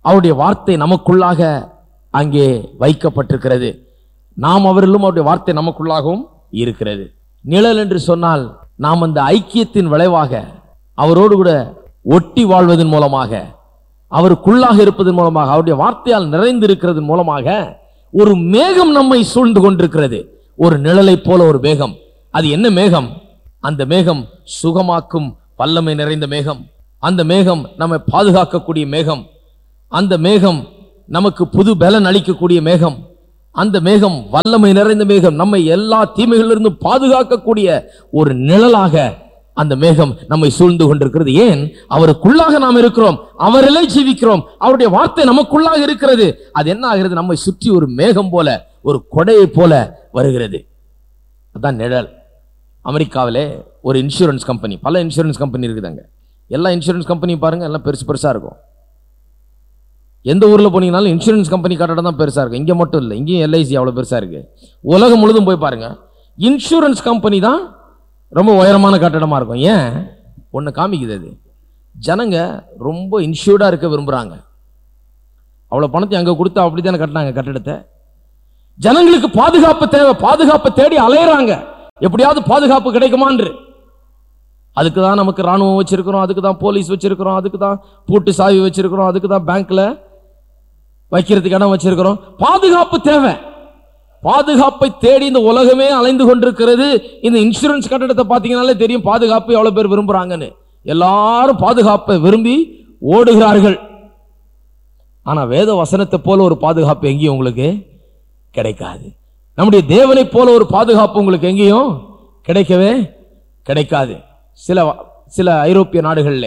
அவருடைய வார்த்தை நமக்குள்ளாக அங்கே வைக்கப்பட்டிருக்கிறது. நாம் அவரிலும் அவருடைய வார்த்தை நமக்குள்ளாகவும் இருக்கிறது. நிழல் என்று சொன்னால் நாம் அந்த ஐக்கியத்தின் விளைவாக அவரோடு கூட ஒட்டி வாழ்வதன் மூலமாக, அவருக்குள்ளாக இருப்பதன் மூலமாக, அவருடைய வார்த்தையால் நிறைந்து இருக்கிறது மூலமாக ஒரு மேகம் நம்மை சூழ்ந்து கொண்டிருக்கிறது. ஒரு நிழலை போல ஒரு மேகம். அது என்ன மேகம்? அந்த மேகம் சுகமாக்கும் வல்லமை நிறைந்த மேகம். அந்த மேகம் நம்மை பாதுகாக்கக்கூடிய மேகம். அந்த மேகம் நமக்கு புது பலன் அளிக்கக்கூடிய மேகம். அந்த மேகம் வல்லமை நிறைந்த மேகம். நம்மை எல்லா தீமைகளிலிருந்து பாதுகாக்கக்கூடிய ஒரு நிழலாக அந்த மேகம் நம்மை சூழ்ந்து கொண்டிருக்கிறது. ஏன்? அவருக்குள்ளாக நாம் இருக்கிறோம், அவரிலே ஜீவிக்கிறோம், அவருடைய வார்த்தை நமக்குள்ளாக இருக்கிறது. அது என்ன ஆகிறது? நம்மை சுற்றி ஒரு மேகம் போல, ஒரு கொடையை போல வருகிறது. அதான் நிழல். அமெரிக்காவிலே ஒரு இன்சூரன்ஸ் கம்பெனி, பல இன்சூரன்ஸ் கம்பெனி இருக்குதாங்க. எல்லா இன்சூரன்ஸ் கம்பெனி பாருங்க, எல்லாம் பெருசு பெருசா இருக்கும். எந்த ஊர்ல போனீங்கன்னாலும் இன்சூரன்ஸ் கம்பெனி கட்டடம் தான் பெருசா இருக்கு. இங்க மட்டும் இல்லை, இங்கேயும் எல்ஐசி அவ்வளவு பெருசா இருக்கு. உலகம் முழுதும் போய் பாருங்க, இன்சூரன்ஸ் கம்பெனி தான் ரொம்ப உயரமான கட்டடமா இருக்கும். ஏன்? ஒன்று காமிக்குது, அது ஜனங்க ரொம்ப இன்சூர்டா இருக்க விரும்புறாங்க. அவ்வளோ பணத்தை அங்கே கொடுத்து அப்படித்தானே கட்டினாங்க கட்டடத்தை. ஜனங்களுக்கு பாதுகாப்பு தேவை, பாதுகாப்பை தேடி அலையிறாங்க, எப்படியாவது பாதுகாப்பு கிடைக்குமான்று. அதுக்கு தான் நமக்கு ராணுவம் வச்சிருக்கிறோம், அதுக்கு தான் போலீஸ் வச்சிருக்கிறோம், அதுக்கு தான் பூட்டு சாவி வச்சிருக்கிறோம், அதுக்கு தான் பேங்க்ல வைக்கிறதுக்கு இடம் வச்சிருக்கிறோம். பாதுகாப்பு தேவை. பாதுகாப்பை தேடி இந்த உலகமே அலைந்து கொண்டிருக்கிறது. இந்த இன்சூரன்ஸ் கட்டடத்தை பார்த்தீங்கன்னாலே தெரியும் பாதுகாப்பு எவ்வளவு பேர் விரும்புறாங்கன்னு. எல்லாரும் பாதுகாப்பை விரும்பி ஓடுகிறார்கள். ஆனா வேத வசனத்தை போல ஒரு பாதுகாப்பு எங்கேயும் உங்களுக்கு கிடைக்காது. நம்முடைய தேவனை போல ஒரு பாதுகாப்பு உங்களுக்கு எங்கேயும் கிடைக்கவே கிடைக்காது. சில ஐரோப்பிய நாடுகளில்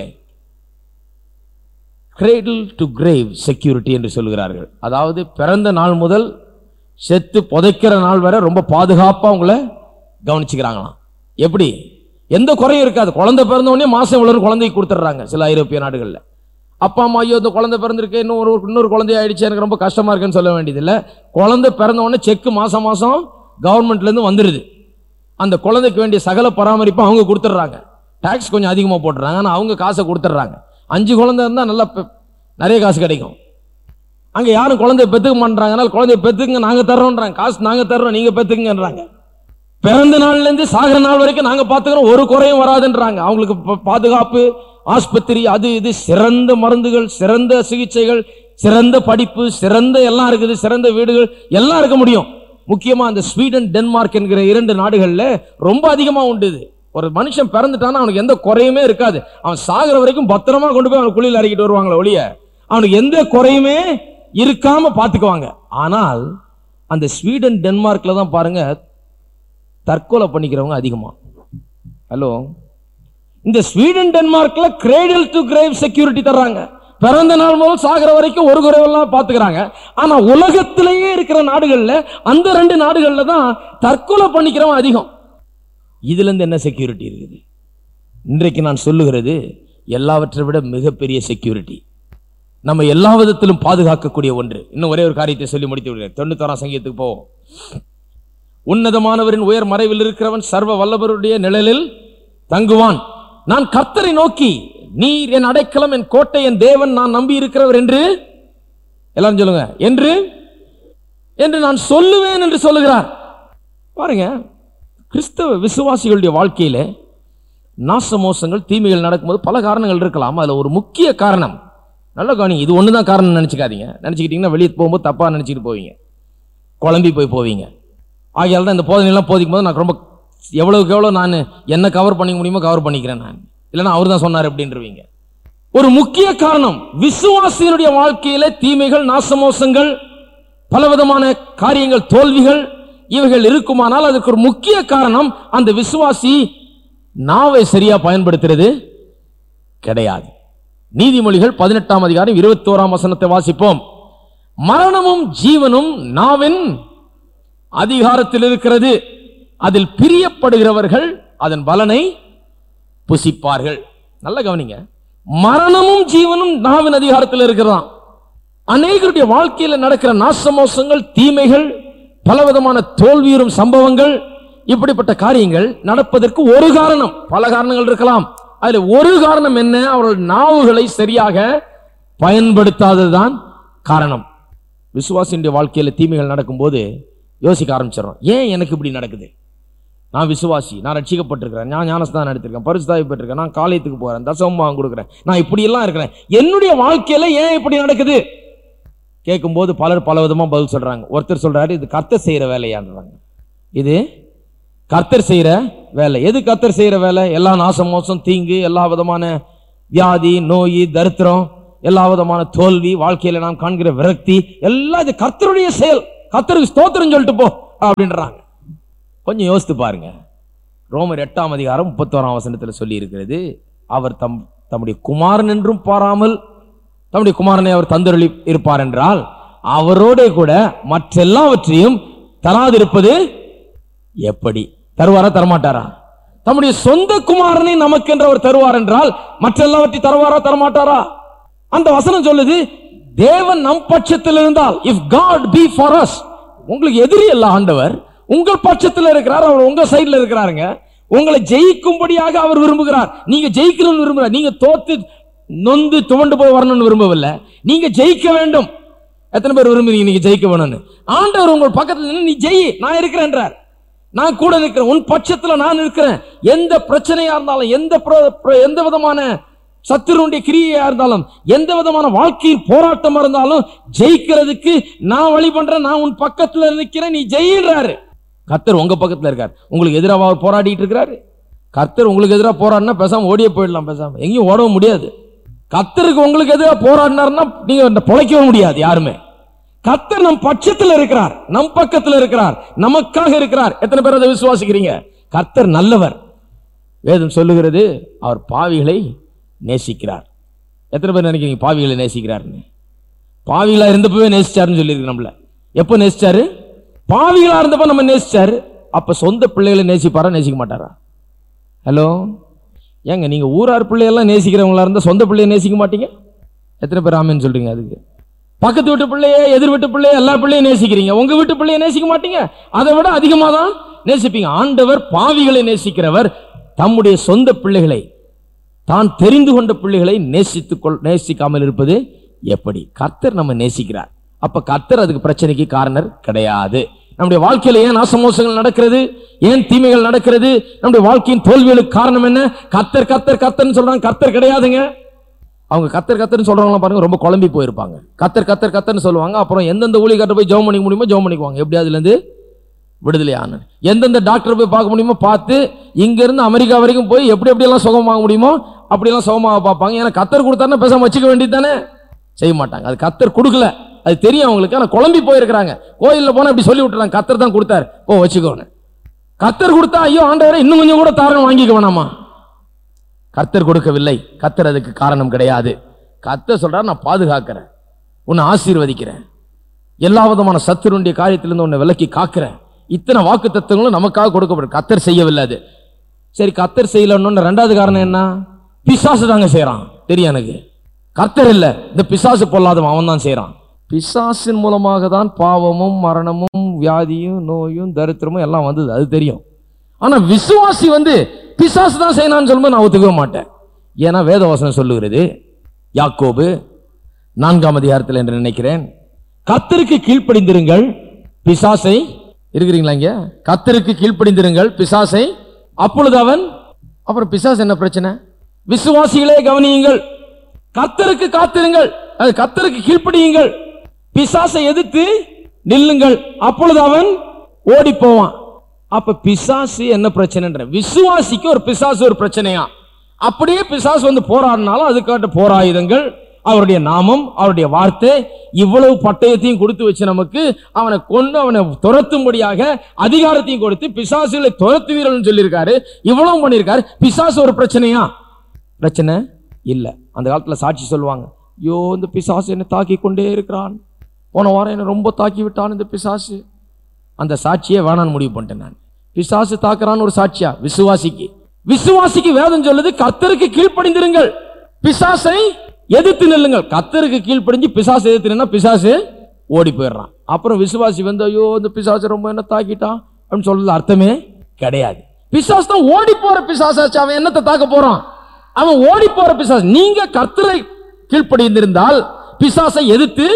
கிரேடில் டு கிரேவ் செக்யூரிட்டி என்று சொல்கிறார்கள். அதாவது பிறந்த நாள் முதல் செத்து புதைக்கிற நாள் வரை ரொம்ப பாதுகாப்பா உங்களை கவனிச்சுக்கிறாங்களாம். எப்படி? எந்த குறையும் இருக்காது. குழந்தை பிறந்த உடனே மாசம் இவ்வளவு குழந்தைக்கு கொடுத்துட்றாங்க சில ஐரோப்பிய நாடுகளில். அப்பா அம்மா ஐயோ இந்த குழந்தை பிறந்திருக்கு, இன்னொரு குழந்தை ஆயிடுச்சு, எனக்கு ரொம்ப கஷ்டமா இருக்குன்னு சொல்ல வேண்டியதில்லை. குழந்தை பிறந்த உடனே செக்கு மாசம் மாசம் கவர்மெண்ட்ல இருந்து வந்துடுது. அந்த குழந்தைக்கு வேண்டிய சகல பராமரிப்பு அவங்க கொடுத்துட்றாங்க. டாக்ஸ் கொஞ்சம் அதிகமாக போட்டுறாங்க, ஆனால் அவங்க காசை கொடுத்துட்றாங்க. 5 குழந்தை இருந்தால் நல்லா நிறைய காசு கிடைக்கும். அங்கே யாரும் குழந்தைய பெற்றுக்க மாட்டாங்க. குழந்தைய பெற்றுக்குங்க, நாங்கள் தர்றோன்றாங்க, காசு நாங்கள் தர்றோம், நீங்கள் பெற்றுக்குங்கன்றாங்க. பிறந்த நாள்லேருந்து சாகிற நாள் வரைக்கும் நாங்கள் பார்த்துக்கிறோம், ஒரு குறையும் வராதுன்றாங்க. அவங்களுக்கு பாதுகாப்பு, ஆஸ்பத்திரி, அது இது, சிறந்த மருந்துகள், சிறந்த சிகிச்சைகள், சிறந்த படிப்பு, சிறந்த எல்லாம் இருக்குது, சிறந்த வீடுகள் எல்லாம் இருக்க முடியும். முக்கியமா அந்த ஸ்வீடன், டென்மார்க் என்கிற 2 நாடுகளில் ரொம்ப அதிகமா உண்டு. ஒரு மனுஷன் பிறந்துட்டானா அவனுக்கு எந்த குறையுமே இருக்காது. அவன் சாகிற வரைக்கும் பத்திரமா கொண்டு போய் அவனுக்கு குளியில் இறக்கிட்டு வருவாங்களே ஒழிய அவனுக்கு எந்த குறையுமே இருக்காம பாத்துக்குவாங்க. ஆனால் அந்த ஸ்வீடன், டென்மார்க்ல தான் பாருங்க தற்கொலை பண்ணிக்கிறவங்க அதிகமா. ஹலோ, இந்த ஸ்வீடன் டென்மார்க்ல கிரேடில் டு கிரேவ் செக்யூரிட்டி தர்றாங்க. பிறந்த நாள் முதல் சாகிற வரைக்கும் ஒரு குறைவெல்லாம் பாத்துக்கிறாங்க. ஆனா உலகத்திலேயே இருக்கிற நாடுகள்ல அந்த 2 நாடுகள்ல தான் தற்கொலை பண்ணிக்கிறவன் அதிகம். இதுல இருந்து என்ன செக்யூரிட்டி இருக்குது? இன்றைக்கு நான் சொல்லுகிறது எல்லாவற்றை விட மிகப்பெரிய செக்யூரிட்டி, நம்ம எல்லா விதத்திலும் பாதுகாக்கக்கூடிய ஒன்று. இன்னும் ஒரே ஒரு காரியத்தை சொல்லி முடித்து விடுகிறேன். 91ஆம் சங்கீதத்துக்கு போவோம். உன்னதமானவரின் உயர் மறைவில் இருக்கிறவன் சர்வ வல்லவருடைய நிழலில் தங்குவான். நான் கர்த்தரை நோக்கி, நீர் என் அடைக்கலம், என் கோட்டை, என் தேவன், நான் நம்பி இருக்கிறவர் என்று எல்லாரும் சொல்லுங்க, என்று நான் சொல்லுவேன் என்று சொல்லுகிறார். பாருங்க, கிறிஸ்தவ விசுவாசிகளுடைய வாழ்க்கையில நாசமோசங்கள், தீமைகள் நடக்கும்போது பல காரணங்கள் இருக்கலாம். அதுல ஒரு முக்கிய காரணம், நல்ல கவனிங்க, இது ஒண்ணுதான் காரணம் நினைச்சுக்காதீங்க. நினைச்சுக்கிட்டீங்கன்னா வெளியே போகும்போது தப்பா நினைச்சிட்டு போவீங்க, குழம்பி போவீங்க. ஆகையால் தான் இந்த போதனையெல்லாம் போதிக்கும் போது நான் ரொம்ப எவ்வளவுக்கு எவ்வளோ நான் என்ன கவர் பண்ணிக்க முடியுமோ கவர் பண்ணிக்கிறேன். நான் இல்லைன்னா அவர் தான் சொன்னார் அப்படின்றவீங்க. ஒரு முக்கிய காரணம், விசுவாசியினுடைய வாழ்க்கையில தீமைகள், நாசமோசங்கள், பலவிதமான காரியங்கள், தோல்விகள் இவைகள் இருக்குமானால் அதுக்கு ஒரு முக்கிய காரணம் அந்த விசுவாசி நாவை சரியா பயன்படுத்துறது கிடையாது. நீதிமொழிகள் 18ஆம் அதிகாரம் 21ஆம் வசனத்தை வாசிப்போம். மரணமும் ஜீவனும் நாவின் அதிகாரத்தில் இருக்கிறது, அதில் பிரியப்படுகிறவர்கள் அதன் பலனை புசிப்பார்கள். நல்ல கவனிங்க, மரணமும் ஜீவனும் நாவின் அதிகாரத்தில் இருக்கிறதாம். அநேகருடைய வாழ்க்கையில் நடக்கிற நாசமோசங்கள், தீமைகள், பலவிதமான தோல்வியுறும் சம்பவங்கள், இப்படிப்பட்ட காரியங்கள் நடப்பதற்கு ஒரு காரணம், பல காரணங்கள் இருக்கலாம். அதுல ஒரு காரணம் என்ன? அவர்கள் நாவுகளை சரியாக பயன்படுத்தாததுதான் காரணம். விசுவாசியுடைய வாழ்க்கையில தீமைகள் நடக்கும்போது யோசிக்க ஆரம்பிச்சிடறோம், ஏன் எனக்கு இப்படி நடக்குது? நான் விசுவாசி, நான் ரட்சிக்கப்பட்டிருக்கிறேன், நான் ஞானஸ்தானம் எடுத்திருக்கேன், பரிசுத்தாவி பெற்றிருக்கேன், நான் காலேஜுக்கு போறேன், தசமம் கொடுக்குறேன், நான் இப்படி எல்லாம் இருக்கிறேன், என்னுடைய வாழ்க்கையில ஏன் இப்படி நடக்குது கேட்கும்போது பலர் பல விதமா பதில் சொல்றாங்க. ஒருத்தர் சொல்றாரு, இது கர்த்தர் செய்யற வேலையான்றாங்க. இது கர்த்தர் செய்யற வேலை. எது கர்த்தர் செய்யற வேலை? எல்லா நாசம் மோசம் தீங்கு, எல்லா விதமான வியாதி நோய் தரித்திரம், எல்லா விதமான தோல்வி, வாழ்க்கையில நாம் காண்கிற விரக்தி எல்லாம் இது கர்த்தருடைய செயல், கர்த்தருக்கு ஸ்தோத்திரம் சொல்லிட்டு போ அப்படின்றாங்க. கொஞ்சம் யோசித்து பாருங்க. ரோமர் 8:31 சொல்லி இருக்கிறது, அவர் தம்முடைய குமாரன் என்றும் பாராமல் தம்முடைய குமாரனை அவர் தந்தருளி இருப்பார் என்றால் அவரோட கூட மற்றெல்லாவற்றையும் தராதிருப்பது எப்படி? தருவாரா தரமாட்டாரா? தம்முடைய சொந்த குமாரனை நமக்கு என்று அவர் தருவார் என்றால் மற்றெல்லாவற்றையும் தருவாரா தரமாட்டாரா? அந்த வசனம் சொல்லுது, தேவன் நம் பட்சத்தில் இருந்தால், if God be for us, உங்களுக்கு எதிரி அல்ல ஆண்டவர், உங்கள் பட்சத்தில் இருக்கிறார், அவர் உங்க சைடுல இருக்கிறாருங்க. உங்களை ஜெயிக்கும்படியாக அவர் விரும்புகிறார். நீங்க ஜெயிக்கணும்னு விரும்புகிறார். நீங்க தோத்து நொந்து துவண்டு போய் வரணும்னு விரும்பவில்லை, நீங்க ஜெயிக்க வேண்டும். எத்தனை பேர் விரும்புறீங்க நீங்க ஜெயிக்க வேணும்னு? ஆண்டவர் உங்கள் பக்கத்தில் நீ ஜெயி, நான் இருக்கிறேன்றார். நான் கூட இருக்கிறேன், உன் பட்சத்தில் நான் இருக்கிறேன். எந்த பிரச்சனையா இருந்தாலும், எந்த விதமான சத்துருடைய கிரியையா இருந்தாலும், எந்த விதமான வாழ்க்கையில் போராட்டமா இருந்தாலும் ஜெயிக்கிறதுக்கு நான் வழி பண்றேன், நான் உன் பக்கத்துல நிற்கிறேன், நீ ஜெயின்றாரு. கர்த்தர் உங்க பக்கத்துல இருக்கார். உங்களுக்கு எதிராக அவர் போராடிட்டு இருக்கிறாரு. கர்த்தர் உங்களுக்கு எதிராக போராடினா பேசாம ஓடியே போயிடலாம், பேசாம எங்கேயும் ஓடவும் முடியாது. கர்த்தருக்கு உங்களுக்கு எதிராக போராடினார்னா நீங்க பொழைக்கவும் முடியாது யாருமே. கர்த்தர் நம் பட்சத்தில் இருக்கிறார், நம் பக்கத்தில் இருக்கிறார், நமக்காக இருக்கிறார். எத்தனை பேர் அதை விசுவாசிக்கிறீங்க? கர்த்தர் நல்லவர். வேதம் சொல்லுகிறது, அவர் பாவிகளை நேசிக்கிறார். எத்தனை பேர் நினைக்கிறீங்க பாவிகளை நேசிக்கிறார்னு? பாவிகளா இருந்தப்பவே நேசிச்சாருன்னு சொல்லியிருக்கு. நம்மள எப்ப நேசிச்சாரு? பாவிகளா இருந்தப்ப நம்ம நேசிச்சாரு. அப்ப சொந்த பிள்ளைகளை நேசிப்பாரா நேசிக்க மாட்டாரா? ஹலோ, ஏங்க நீங்க ஊரார் பிள்ளையெல்லாம் நேசிக்கிறவங்களா இருந்தா சொந்த பிள்ளைய நேசிக்க மாட்டீங்க? எத்தனை பேர் ஆமேன்னு சொல்றீங்க? அதுக்கு பக்கத்து வீட்டு பிள்ளைய, எதிர் வீட்டு பிள்ளைய, எல்லா பிள்ளையும் நேசிக்கிறீங்க, உங்க வீட்டு பிள்ளைய நேசிக்க மாட்டீங்க. அதை விட அதிகமா தான் நேசிப்பீங்க. ஆண்டவர் பாவிகளை நேசிக்கிறவர். தம்முடைய சொந்த பிள்ளைகளை, தான் தெரிந்து கொண்ட பிள்ளைகளை நேசிக்காமல் இருப்பது எப்படி? கர்த்தர் நம்ம நேசிக்கிறார். அப்ப கர்த்தர் அதுக்கு பிரச்சனைக்கு காரணர் கிடையாது. நம்முடைய வாழ்க்கையில ஏன் நாசமோசங்கள் நடக்கிறது, ஏன் தீமைகள் நடக்கிறது, நம்முடைய வாழ்க்கையின் தோல்விகளுக்கு காரணம் என்ன? கர்த்தர் கர்த்தர் கர்த்தர்னு சொல்றாங்க, கர்த்தர் கிடையாதுங்க. அவங்க கர்த்தர் கர்த்தர்னு சொல்றவங்க பாருங்க, ரொம்ப குழம்பி போயிருப்பாங்க. கர்த்தர் கர்த்தர் கர்த்தர்னு சொல்லுவாங்க, அப்புறம் எந்தெந்த ஊழியக்காரர் போய் ஜெபம் பண்ணிக்க முடியுமோ ஜெபம் பண்ணிக்குவாங்க, எப்படி அதுல இருந்து விடுதலையான. எந்தெந்த டாக்டர் போய் பார்க்க முடியுமோ பார்த்து, இங்க இருந்து அமெரிக்கா வரைக்கும் போய் எப்படி எப்படியெல்லாம் சுகமாக முடியுமோ அப்படியெல்லாம் சுகமாக பார்ப்பாங்க. ஏன்னா கர்த்தர் கொடுத்தாருன்னா பேசாம வச்சுக்க வேண்டியது தானே. செய்ய மாட்டாங்க. அது கர்த்தர் கொடுக்கல, அது தெரியும் அவங்களுக்கு. ஆனால் குழம்பி போயிருக்கிறாங்க. கோயிலில் போனால் இப்படி சொல்லி விட்டுறாங்க, கர்த்தர் தான் கொடுத்தாரு, போ வச்சுக்கோன்னு. கர்த்தர் கொடுத்தா ஐயோ ஆண்டவரே இன்னும் கொஞ்சம் கூட தாரணம் வாங்கிக்க வேணாமா? கர்த்தர் கொடுக்கவில்லை, கர்த்தர் அதுக்கு காரணம் கிடையாது. கர்த்தர் சொல்றார், நான் பாதுகாக்கிறேன், உன்னை ஆசீர்வதிக்கிறேன், எல்லா விதமான சத்துருடைய காரியத்திலிருந்து உன்னை விலக்கி காக்கிறேன். இத்தனை வாக்கு தத்துவங்களும் நமக்காக கொடுக்கப்படும். கர்த்தர் செய்யவில்லை. அது சரி, கர்த்தர் செய்யலன்னு ரெண்டாவது காரணம் என்ன? பிசாசு தாங்க செய்யறான். தெரியும் எனக்கு. கர்த்தர் இல்ல, இந்த பிசாசு பொல்லாதவன், அவன் தான் செய்யறான். பிசாசின் மூலமாக தான் பாவமும் மரணமும் வியாதியும் நோயும் தரித்திரமும் எல்லாம் வந்தது, அது தெரியும். ஆனா விசுவாசி பிசாசு தான் செய்யணும்னு சொல்லும்போது நான் ஒத்துக்கவே மாட்டேன். ஏன்னா வேதவசனம் சொல்லுகிறது, யாக்கோபு 4ஆம் அதிகாரத்தில் என்று நினைக்கிறேன், கர்த்தருக்கு கீழ்ப்படிந்திருங்கள் பிசாசை, இருக்கிறீங்களா இங்க? கர்த்தருக்கு கீழ்ப்படிந்திருங்கள் பிசாசை, அப்பொழுது அவன். அப்புறம் பிசாசு என்ன பிரச்சனை? விசுவாசிகளே கவனியுங்கள், கர்த்தருக்கு காத்திருங்கள், அது கர்த்தருக்கு கீழ்ப்படியுங்கள், பிசாசை எதிர்த்து நில்லுங்கள், அப்பொழுது அவன் ஓடி போவான். அப்ப பிசாசு என்ன பிரச்சனை? விசுவாசிக்கு ஒரு பிசாசு ஒரு பிரச்சனையா? அப்படியே பிசாசு போராடினாலும் அதுக்காட்ட போராயுதங்கள், அவருடைய நாமம், அவருடைய வார்த்தை, இவ்வளவு பட்டயத்தையும் கொடுத்து வச்சு நமக்கு அவனை கொண்டு அவனை துரத்தும்படியாக அதிகாரத்தையும் கொடுத்து பிசாசுகளை துரத்துவீர்கள் சொல்லியிருக்காரு. இவ்வளவு பண்ணியிருக்காரு. பிசாசு ஒரு பிரச்சனையா? பிரச்சனை இல்ல. அந்த காலத்துல சாட்சி சொல்லுவாங்க, ஐயோ இந்த பிசாசு என்னை தாக்கி கொண்டே இருக்கிறான், போன வாரம் என்னை ரொம்ப தாக்கி விட்டான் இந்த பிசாசு. அந்த சாட்சியே வேணான்னு முடிவு பண்ணிட்டேன் நான். பிசாசு தாக்குறான்னு ஒரு சாட்சியா? விசுவாசிக்கு வேதம் சொல்லுது, கர்த்தருக்கு கீழ்ப்படிந்திருங்கள் பிசாசை எதிர்த்து நில்லுங்கள். கர்த்தருக்கு கீழ்ப்படிஞ்சு பிசாசு எதிர்த்து நின்னா பிசாசு ஓடி போயிடுறான். அப்புறம் விசுவாசி ஐயோ இந்த பிசாசு ரொம்ப என்ன தாக்கிட்டான் அப்படின்னு சொல்றது அர்த்தமே கிடையாது. பிசாசு தான் ஓடி போற பிசாசாச்சு, அவன் என்னத்தை தாக்க போறான்? அவன் ஓடி போற பிசாசு. நீங்க கர்த்தரை கீழ்ப்படிந்திருந்தால் பிசாசை எதிர்த்து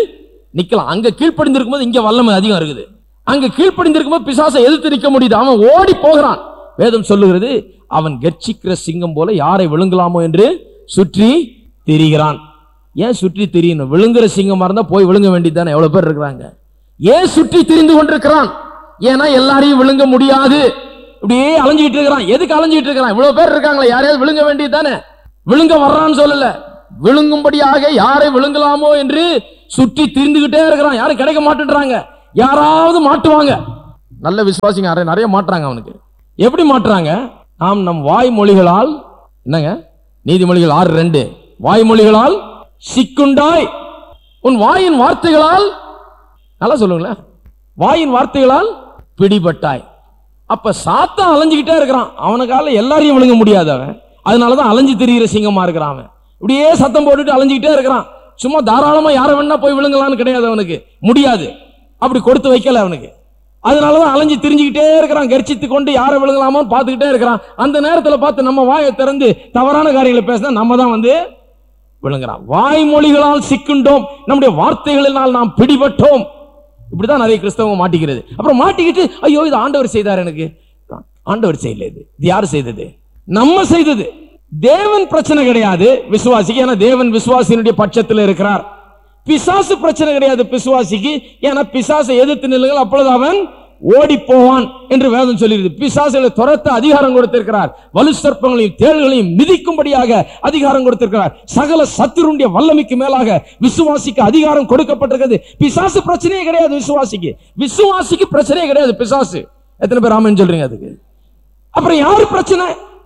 நிக்கலாம். அங்க கீழ்ப்படிந்திருக்கும் போது இங்க வல்லமை அதிகம் இருக்குது. அங்க கீழ்ப்படிந்திருக்கும் போது பிசாசை எதிர்த்து நிக்க முடியுது. அவன் ஓடி போகிறான். வேதம் சொல்லுகிறது, அவன் கர்ச்சிக்கிற சிங்கம் போல யாரை விழுங்கலாமோ என்று சுற்றி திரிகிறான். ஏன் சுற்றி திரியணும்? விழுங்குற சிங்கமா இருந்தா போய் விழுங்க வேண்டியதுதானே. எவ்வளவு பேர் இருக்கிறாங்க. ஏன் சுற்றி திரிந்து கொண்டிருக்கிறான்? ஏன்னா எல்லாரையும் விழுங்க முடியாது. இப்படியே அலைஞ்சிட்டு இருக்கிறான். எதுக்கு அலைஞ்சிட்டு இருக்கிறான்? இவ்வளவு பேர் இருக்காங்களா, யாரையாவது விழுங்க வேண்டியதுதானே. விழுங்க வர்றான்னு சொல்லல, விழுங்கும்படியாக யாரை விழுங்கலாமோ என்று சுற்றி திரிந்துகிட்டே இருக்கிறான். யாரும் கிடைக்க மாட்டேன்றாங்க. யாராவது மாட்டுவாங்க. நல்ல விசுவாசிங்க நிறைய மாட்டுறாங்க. அவனுக்கு எப்படி மாட்டுறாங்க? நாம் நம் வாய்மொழிகளால், என்னங்க நீதிமொழிகள் 6:2, வாய்மொழிகளால் சிக்குண்டாய், உன் வாயின் வார்த்தைகளால், நல்லா சொல்லுங்களேன், வாயின் வார்த்தைகளால் பிடிபட்டாய். அப்ப சாத்தான் அலைஞ்சுக்கிட்டே இருக்கிறான். அவனுக்கால எல்லாரையும் விழுங்க முடியாது. அவன் அதனாலதான் அலைஞ்சு திரிகிற சிங்கமா இருக்கிறான். அவன் இப்படியே சத்தம் போட்டுட்டு அலைஞ்சுக்கிட்டே இருக்கிறான். சும்மா தாராளமா யாரை வேணா போய் விழுங்கலான்னு கிடையாது. அவனுக்கு முடியாது. அப்படி கொடுத்து வைக்கல அவனுக்கு. அதனாலதான் அலைஞ்சு திரிஞ்சுக்கிட்டே இருக்கிறான். கர்ச்சித்து கொண்டு யாரை விழுங்கலாமோ பார்த்துக்கிட்டே இருக்கிறான். அந்த நேரத்துல பார்த்து நம்ம வாயை திறந்து தவறான காரியங்களை பேசினா நம்ம தான் விழுங்குறான். வாய்மொழிகளால் சிக்குண்டோம், நம்முடைய வார்த்தைகளினால் நாம் பிடிபட்டோம். இப்படிதான் நிறைய கிறிஸ்தவங்க மாட்டிக்கிறது. அப்புறம் மாட்டிக்கிட்டு ஐயோ இது ஆண்டவர் செய்தார். எனக்கு ஆண்டவர் செய்யல. இது யாரு செய்தது? நம்ம செய்தது. தேவன் பிரச்சனை கிடையாது விசுவாசிக்கு, ஏன்னா தேவன் விசுவாசியினுடைய பட்சத்தில் இருக்கிறார். பிசாசு பிரச்சனை கிடையாது விசுவாசிக்கு, ஏன்னா பிசாசை எதிர்த்து நில்லுங்கள், அப்பொழுது அவன் ஓடி போவான் என்று வேதம் சொல்லிருக்கு. பிசாசுகளை துரத்த அதிகாரம் கொடுத்திருக்கிறார். வலு சர்ப்பங்களையும் தேள்களையும் மிதிக்கும்படியாக அதிகாரம் கொடுத்திருக்கிறார். சகல சத்துருடைய வல்லமைக்கு மேலாக விசுவாசிக்கு அதிகாரம் கொடுக்கப்பட்டிருக்கிறது. பிசாசு பிரச்சனையே கிடையாது விசுவாசிக்கு. விசுவாசிக்கு பிரச்சனையே கிடையாது பிசாசு. எத்தனை பேர் ஆமென் சொல்றீங்க அதுக்கு? அப்புறம் யாரு பிரச்சனை?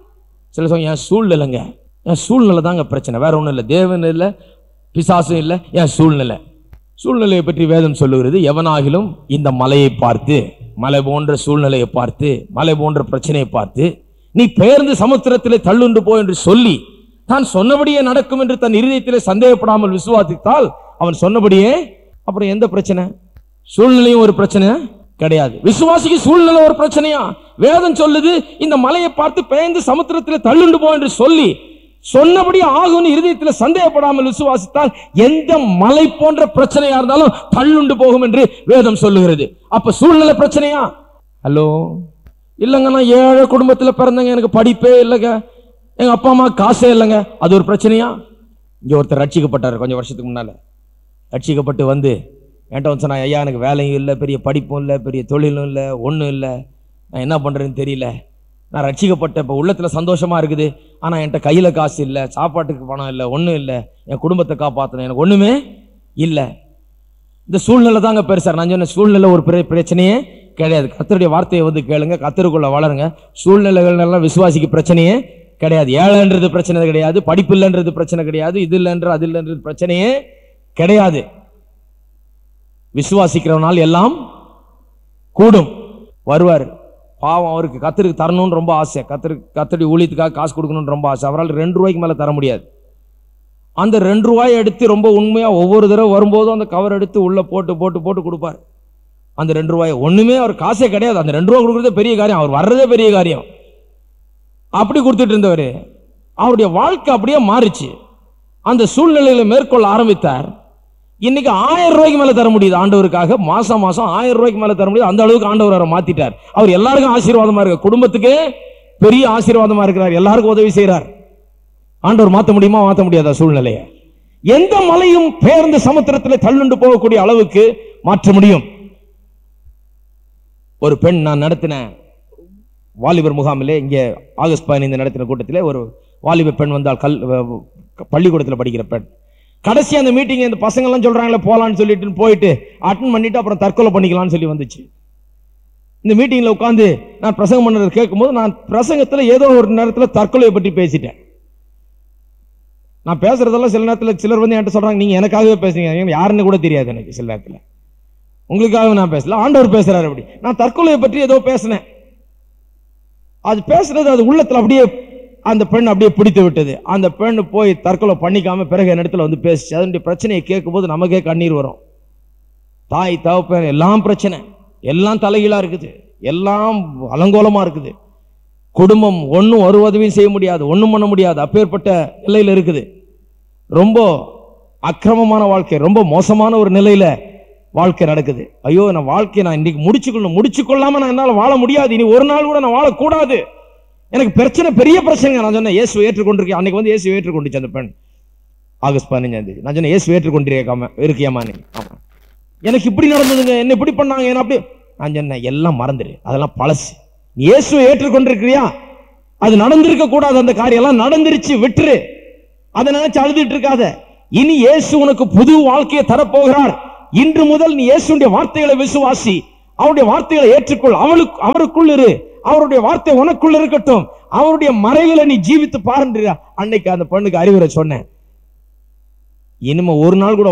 சில சொல்லுங்க, என் சூழ்நிலைங்க, என் சூழ்நிலை தாங்க பிரச்சனை, வேற ஒண்ணும் இல்லை. தேவன் இல்லை, பிசாசும் இல்லை, என் சூழ்நிலை. சூழ்நிலையை பற்றி வேதம் சொல்லுகிறது, எவனாகிலும் இந்த மலையை பார்த்து, மலை போன்ற சூழ்நிலையை பார்த்து, மலை போன்ற பிரச்சனையை பார்த்து, நீ பெயர்ந்து சமுத்திரத்திலே தள்ளுண்டு போ என்று சொல்லி தான் சொன்னபடியே நடக்கும் என்று தன் இருதயத்திலே சந்தேகப்படாமல் விசுவாசித்தால் அவன் சொன்னபடியே. அப்புறம் எந்த பிரச்சனை? சூழ்நிலையும் ஒரு பிரச்சனை கிடையாது. விசுவாசிக்கு சூழ்நிலை ஒரு பிரச்சனையா? வேதம் சொல்லுது, இந்த மலையை பார்த்து பெயர்ந்து சமுத்திரத்திலே தள்ளுண்டு போ என்று சொல்லி சொன்னபடி ஆகும் இருதயத்தில் சந்தேகப்படாமல் விசுவாசித்தால் எந்த மலை போன்ற பிரச்சனையா இருந்தாலும் தள்ளுண்டு போகும் என்று வேதம் சொல்லுகிறது. அப்ப சூழ்நிலை பிரச்சனையா? ஹலோ, இல்லங்க நான் ஏழை குடும்பத்தில் பிறந்தங்க, எனக்கு படிப்பே இல்லைங்க, எங்க அப்பா அம்மா காசே இல்லைங்க, அது ஒரு பிரச்சனையா? இங்க ஒருத்தர் ரட்சிக்கப்பட்டார் கொஞ்சம் வருஷத்துக்கு முன்னால. ரட்சிக்கப்பட்டு வந்து என்கிட்ட சொன்னா, ஐயா எனக்கு வேலையும் இல்லை, பெரிய படிப்பும் இல்லை, பெரிய தொழிலும் இல்லை, ஒன்றும் இல்லை, நான் என்ன பண்றேன்னு தெரியல, நான் ரட்சிக்கப்பட்ட இப்போ உள்ளத்தில் சந்தோஷமா இருக்குது, ஆனால் என்கிட்ட கையில் காசு இல்லை, சாப்பாட்டுக்கு பணம் இல்லை, ஒன்றும் இல்லை, என் குடும்பத்தை காப்பாற்றணும், எனக்கு ஒன்றுமே இல்லை. இந்த சூழ்நிலை தாங்க பெருசார். நான் சொன்ன சூழ்நிலை ஒரு பிரச்சனையே கிடையாது. கர்த்தருடைய வார்த்தையை கேளுங்க, கர்த்தருக்குள்ள வளருங்க. சூழ்நிலைகள் எல்லாம் விசுவாசிக்கு பிரச்சனையே கிடையாது. ஏழைன்றது பிரச்சனை கிடையாது, படிப்பு இல்லைன்றது பிரச்சனை கிடையாது, இது இல்லைன்ற அது இல்லைன்றது பிரச்சனையே கிடையாது. விசுவாசிக்கிறவனால் எல்லாம் கூடும். வருவார். பாவம், அவருக்கு கத்தருக்கு தரணும்னு ரொம்ப ஆசை, கத்தருடைய ஊழியத்துக்காக காசு கொடுக்கணும்னு ரொம்ப ஆசை. அவரால் 2 ரூபாய்க்கு மேலே தர முடியாது. அந்த 2 ரூபாயை எடுத்து ரொம்ப உண்மையா ஒவ்வொரு தடவை வரும்போதும் அந்த கவர் எடுத்து உள்ள போட்டு போட்டு போட்டு கொடுப்பார். அந்த 2 ரூபாய் ஒண்ணுமே அவர் காசே கிடையாது. அந்த 2 ரூபா கொடுக்குறதே பெரிய காரியம், அவர் வர்றதே பெரிய காரியம். அப்படி கொடுத்துட்டு இருந்தவர், அவருடைய வாழ்க்கை அப்படியே மாறிச்சு. அந்த சூழ்நிலையில மேற்கொள்ள ஆரம்பித்தார். இன்னைக்கு 1000 ரூபாய்க்கு மேல தர முடியுது ஆண்டவருக்காக. மாசம் 1000 ரூபாய்க்கு மேல தர முடியுது. அந்த அளவுக்கு ஆண்டவர் அவரை மாத்திட்டார். அவர் எல்லாருக்கும் ஆசீர்வாதமா இருக்கு, குடும்பத்துக்கு பெரிய ஆசீர்வாதமா இருக்கிறார், எல்லாருக்கும் உதவி செய்யறார். ஆண்டவர் மாத்த முடியுமா? மாத்த முடியாதா சூழ்நிலையை? எந்த மலையும் பெயர்ந்து சமுத்திரத்தில் தள்ளுண்டு போகக்கூடிய அளவுக்கு மாற்ற முடியும். ஒரு பெண், நான் நடத்தின வாலிபர் முகாமிலே, இங்கே ஆகஸ்ட் 15 நடத்தின கூட்டத்திலே ஒரு வாலிபர் பெண் வந்தால், பள்ளிக்கூடத்தில் படிக்கிற பெண். கடைசி அந்த மீட்டிங் இந்த பசங்க எல்லாம் சொல்றாங்களே போலான்னு சொல்லிட்டு போயிட்டு அட்டன் பண்ணிட்டு அப்புறம் தற்கொலை பண்ணிக்கலாம்னு சொல்லி வந்துச்சு. இந்த மீட்டிங்ல உட்காந்து நான் பிரசங்கம் பண்ணதை கேட்கும் போது, நான் பிரசங்கத்தில் ஏதோ ஒரு நேரத்தில் தற்கொலையை பற்றி பேசிட்டேன். நான் பேசுறதெல்லாம் சில நேரத்தில் சிலர் என்கிட்ட சொல்றாங்க, நீங்க எனக்காகவே பேசுறீங்க, யாருன்னு கூட தெரியாது எனக்கு. சில நேரத்தில் உங்களுக்காக நான் பேசல, ஆண்டவர் பேசுறாரு. அப்படி நான் தற்கொலையை பற்றி ஏதோ பேசினேன். அது பேசுறது அது உள்ளத்தில் அப்படியே அந்த பெண் அப்படியே பிடித்து விட்டது. அந்த பெண் போய் தற்கொலை பண்ணிக்காம பிறகு இடத்துல பேசி அதனுடைய பிரச்சனையை கேட்கும் போது நமக்கே கண்ணீர் வரும். தாய் தகப்பன் எல்லாம் பிரச்சனை, எல்லாம் தலைகீழா இருக்குது, எல்லாம் அலங்கோலமா இருக்குது. குடும்பம் ஒன்னும் ஒரு உதவியும் செய்ய முடியாது, ஒன்னும் பண்ண முடியாது, அப்பேற்பட்ட நிலையில இருக்குது. ரொம்ப அக்கிரமமான வாழ்க்கை, ரொம்ப மோசமான ஒரு நிலையில வாழ்க்கை நடக்குது. ஐயோ, நான் வாழ்க்கையை நான் இன்னைக்கு முடிச்சுக்கொள்ளாம நான் என்னால வாழ முடியாது, இனி ஒரு நாள் கூட நான் வாழக்கூடாது, எனக்கு பிரச்சனை, பெரிய பிரச்சனை. நான் சொன்னேன் இயேசு ஏற்றுக்கொண்டிருக்கேன். அன்னைக்கு வந்து இயேசு ஏற்றுக்கொண்டுச்சு அந்த பெண், ஆகஸ்ட் 15 நான் சொன்னேன் இயேசு ஏற்றுக்கொண்டிருக்காம இருக்கியாமா நீ? ஆமா. எனக்கு இப்படி நடந்ததுங்க, என்ன இப்படி பண்ணாங்க, என்ன அப்படி. நான் சொன்னேன் எல்லாம் மறந்துடு, அதெல்லாம் பழசு. இயேசு ஏற்றுக்கொண்டிருக்கிறியா? அது நடந்திருக்க கூடாது, அந்த காரியம் எல்லாம் நடந்துருச்சு, விட்டுரு. அதை நினைச்சு அழுதுட்டு இருக்காத. இனி இயேசு உனக்கு புது வாழ்க்கையை தரப்போகிறார். இன்று முதல் நீ இயேசுடைய வார்த்தைகளை விசுவாசி, அவருடைய வார்த்தைகளை ஏற்றுக்கொள், அவருக்குள் இரு, அவருடைய வார்த்தை உனக்குள்ள இருக்கட்டும், அவருடைய மறைகளை நீ ஜீவித்து பாருங்க. அன்னைக்கு அந்த பெண்ணுக்கு அறிவுரை சொன்னேன். இனிமே ஒரு நாள் கூட